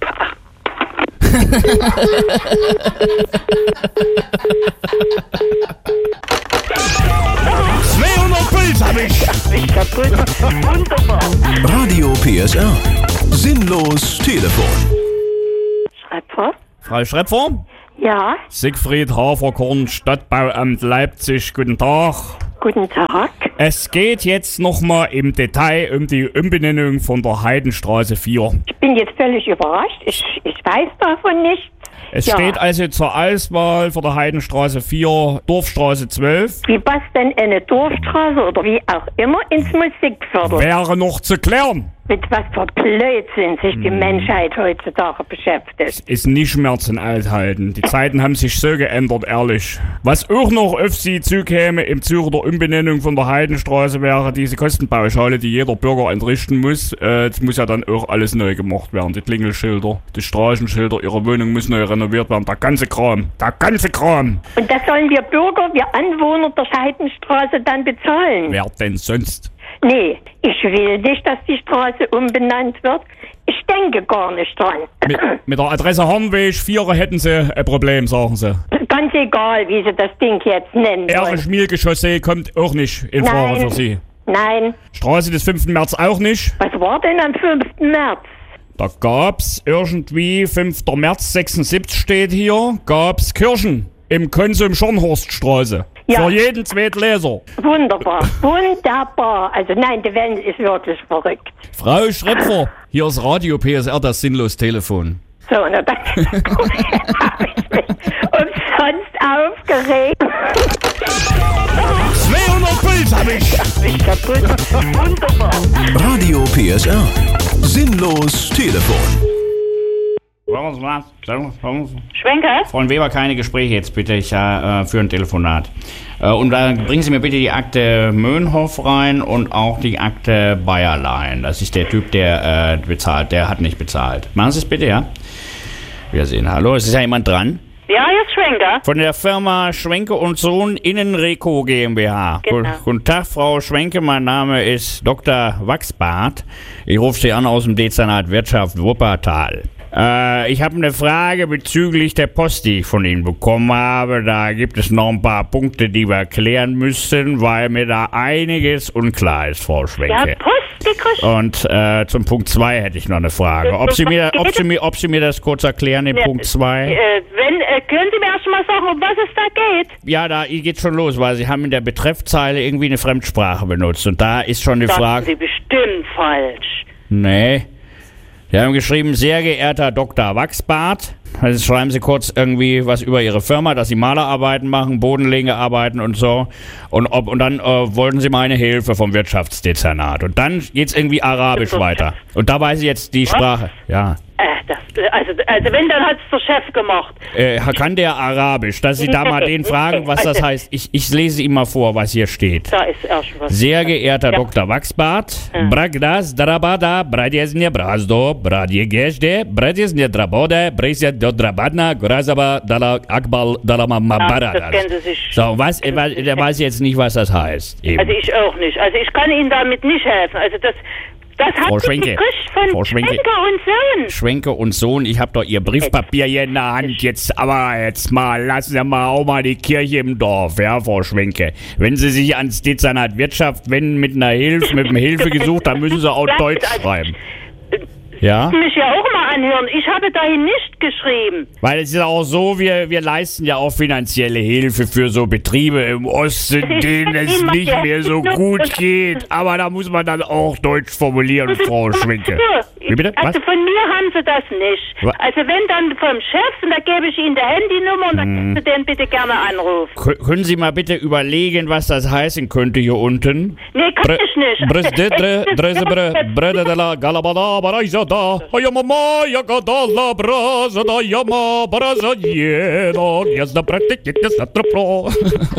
zweihundert Puls hab ich! Ich kaputt. Wunderbar. Radio P S R. Sinnlos Telefon. Schreiber? Frau Schrepfer? Ja, Siegfried Haferkorn, Stadtbauamt Leipzig, guten Tag. guten Tag. Es geht jetzt nochmal im Detail um die Umbenennung von der Heidenstraße vier. Ich bin jetzt völlig überrascht. Ich, ich weiß davon nichts. Es Ja. steht also zur Auswahl für der Heidenstraße vier Dorfstraße zwölf. Wie passt denn eine Dorfstraße oder wie auch immer ins Musikviertel? Wäre noch zu klären. Mit was für Blödsinn sich die Menschheit heutzutage beschäftigt. Ist nicht mehr zum Aushalten. Die Zeiten haben sich so geändert, ehrlich. Was auch noch auf Sie zukäme im Zuge der Umbenennung von der Heidenstraße wäre diese Kostenpauschale, die jeder Bürger entrichten muss. Äh, das muss ja dann auch alles neu gemacht werden. Die Klingelschilder, die Straßenschilder, Ihre Wohnung muss neu renoviert werden. Der ganze Kram. Der ganze Kram. Und das sollen wir Bürger, wir Anwohner der Scheidenstraße dann bezahlen? Wer denn sonst? Nee, ich will nicht, dass die Straße umbenannt wird. Ich denke gar nicht dran. Mit, mit der Adresse Hornweg vier hätten Sie ein Problem, sagen Sie. Ganz egal, wie Sie das Ding jetzt nennen wollen. Erle-Schmielke-Chaussee kommt auch nicht in Frage Nein. für Sie. Nein. Straße des fünften März auch nicht. Was war denn am fünften März? Da gab's irgendwie, fünfter März sechsundsiebzig steht hier, gab's Kirchen im Konsum Schornhorststraße. Ja. Für jeden zweiten Leser. Wunderbar, wunderbar. Also nein, die Welt ist wirklich verrückt. Frau Schrepfer, hier ist Radio P S R, das Sinnlos Telefon. So, na dann habe ich mich umsonst aufgeregt. zweihundert Puls hab ich! Ich kaputt. Wunderbar. Radio P S R. Sinnlos Telefon. Schwenker? Frau Weber, keine Gespräche jetzt bitte, ich äh, für ein Telefonat. Äh, und da bringen Sie mir bitte die Akte Möhnhoff rein und auch die Akte Bayerlein. Das ist der Typ, der äh, bezahlt, der hat nicht bezahlt. Machen Sie es bitte, ja? Wir sehen, hallo, es ist ja jemand dran. Ja, hier ist Schwenker. Von der Firma Schwenke und Sohn Innenreco GmbH. Genau. Gu- Guten Tag, Frau Schwenke, mein Name ist Doktor Wachsbart. Ich rufe Sie an aus dem Dezernat Wirtschaft Wuppertal. Äh, ich habe eine Frage bezüglich der Post, die ich von Ihnen bekommen habe. Da gibt es noch ein paar Punkte, die wir klären müssen, weil mir da einiges unklar ist, Frau Schwenke. Ja, Post gekriegt. Und äh, zum Punkt zwei hätte ich noch eine Frage. Ob Sie mir, ob Sie mir, ob Sie mir das kurz erklären, den Ja, Punkt zwei? Äh, wenn, äh, können Sie mir erst mal sagen, um was es da geht? Ja, da geht schon los, weil Sie haben in der Betreffzeile irgendwie eine Fremdsprache benutzt. Und da ist schon die Sagten Frage... Sie bestimmt falsch. Nee. Sie haben geschrieben, sehr geehrter Doktor Wachsbart. Also schreiben Sie kurz irgendwie was über Ihre Firma, dass Sie Malerarbeiten machen, Bodenlegearbeiten und so. Und, ob, und dann äh, wollten Sie meine Hilfe vom Wirtschaftsdezernat. Und dann geht's irgendwie Arabisch weiter. Und da weiß ich jetzt die Was? Sprache. Ja. Äh, das, also, also wenn, dann hat's der Chef gemacht. Äh, kann der Arabisch, dass Sie da mal den fragen, was das heißt. Ich, ich lese ihm mal vor, was hier steht. Da ist erst was. Sehr geehrter Ja. Doktor Wachsbart, Ja. Bragdas Drabada, Bradjesne Brazdo, Bradje Gejde, Bradjesne Drabode, Bresja Dodrabadna, Grazaba, Dala Akbal, Dalama Mabara. das kennen Sie sich. So, was, äh, was- der weiß jetzt nicht, was das heißt. Eben. Also ich auch nicht. Also ich kann Ihnen damit nicht helfen. Also das, das Frau hat sich Schwenke, gekriegt von Frau Schwenke. Schwenker und Sohn. Schwenke und Sohn, ich hab doch Ihr Briefpapier hier in der Hand. Jetzt aber, jetzt mal, lassen Sie mal auch mal die Kirche im Dorf, ja, Frau Schwenke. Wenn Sie sich ans Dezernat Wirtschaft wenden mit einer Hilfe, mit einem Hilfegesuch, dann müssen Sie auch Deutsch schreiben. Ja? Sie mich ja auch mal anhören. Ich habe dahin nicht geschrieben. Weil es ist auch so, wir, wir leisten ja auch finanzielle Hilfe für so Betriebe im Osten, denen es nicht mehr so gut geht. Aber da muss man dann auch Deutsch formulieren, Frau Schwenke. Ja, Wie bitte? Was? Also von mir haben sie das nicht. Wa- Also wenn dann vom Chef, und da gebe ich Ihnen die Handynummer und dann Hm. können Sie den bitte gerne anrufen. K- können Sie mal bitte überlegen, was das heißen könnte hier unten? Nee, kann ich nicht. Brzdedre, drezebre, brededela, galabada, barajada, ayamama, yagadala, brazada, yama, barazajeda, yazda, pratikit, yazda, trapro.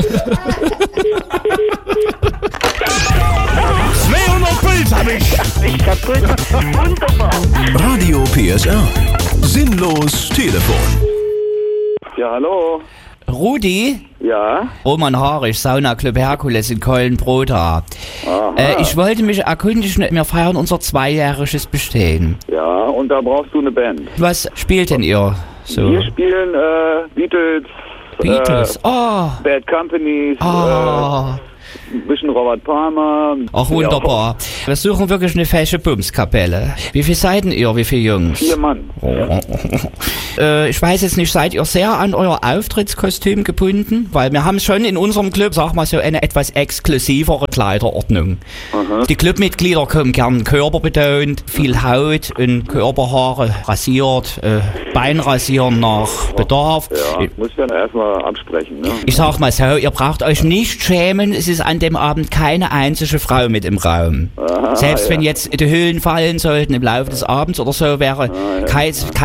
zweihundert Puls hab ich. Ich kaputt. Wunderbar. Radio P S R. Sinnlos Telefon. Ja, hallo. Rudi? Ja? Roman Harisch, Sauna Club Herkules in Köln-Broda. Aha. Äh, ich wollte mich erkundigen, wir feiern unser zweijähriges Bestehen. Ja, und da brauchst du eine Band. Was spielt denn ihr so? Wir spielen äh, Beatles, Beatles, äh, oh. Bad Companies, Oh. äh, ein bisschen Robert Palmer. Ach, wunderbar. Wir suchen wirklich eine fesche Bumskapelle. Wie viele seid denn ihr? Wie viele Jungs? Vier Mann. Äh, ich weiß jetzt nicht, seid ihr sehr an euer Auftrittskostüm gebunden? Weil wir haben schon in unserem Club, sag mal so, eine etwas exklusivere Kleiderordnung. Aha. Die Clubmitglieder kommen gern körperbetont, viel Haut und Körperhaare rasiert, äh, Beinrasieren nach Bedarf. Ja, muss ich dann erstmal absprechen, ne? Ich sag mal so, ihr braucht euch nicht schämen, es ist an dem Abend keine einzige Frau mit im Raum. Aha, Selbst ja. wenn jetzt die Hüllen fallen sollten im Laufe des Abends oder so, wäre Ah, ja. kein,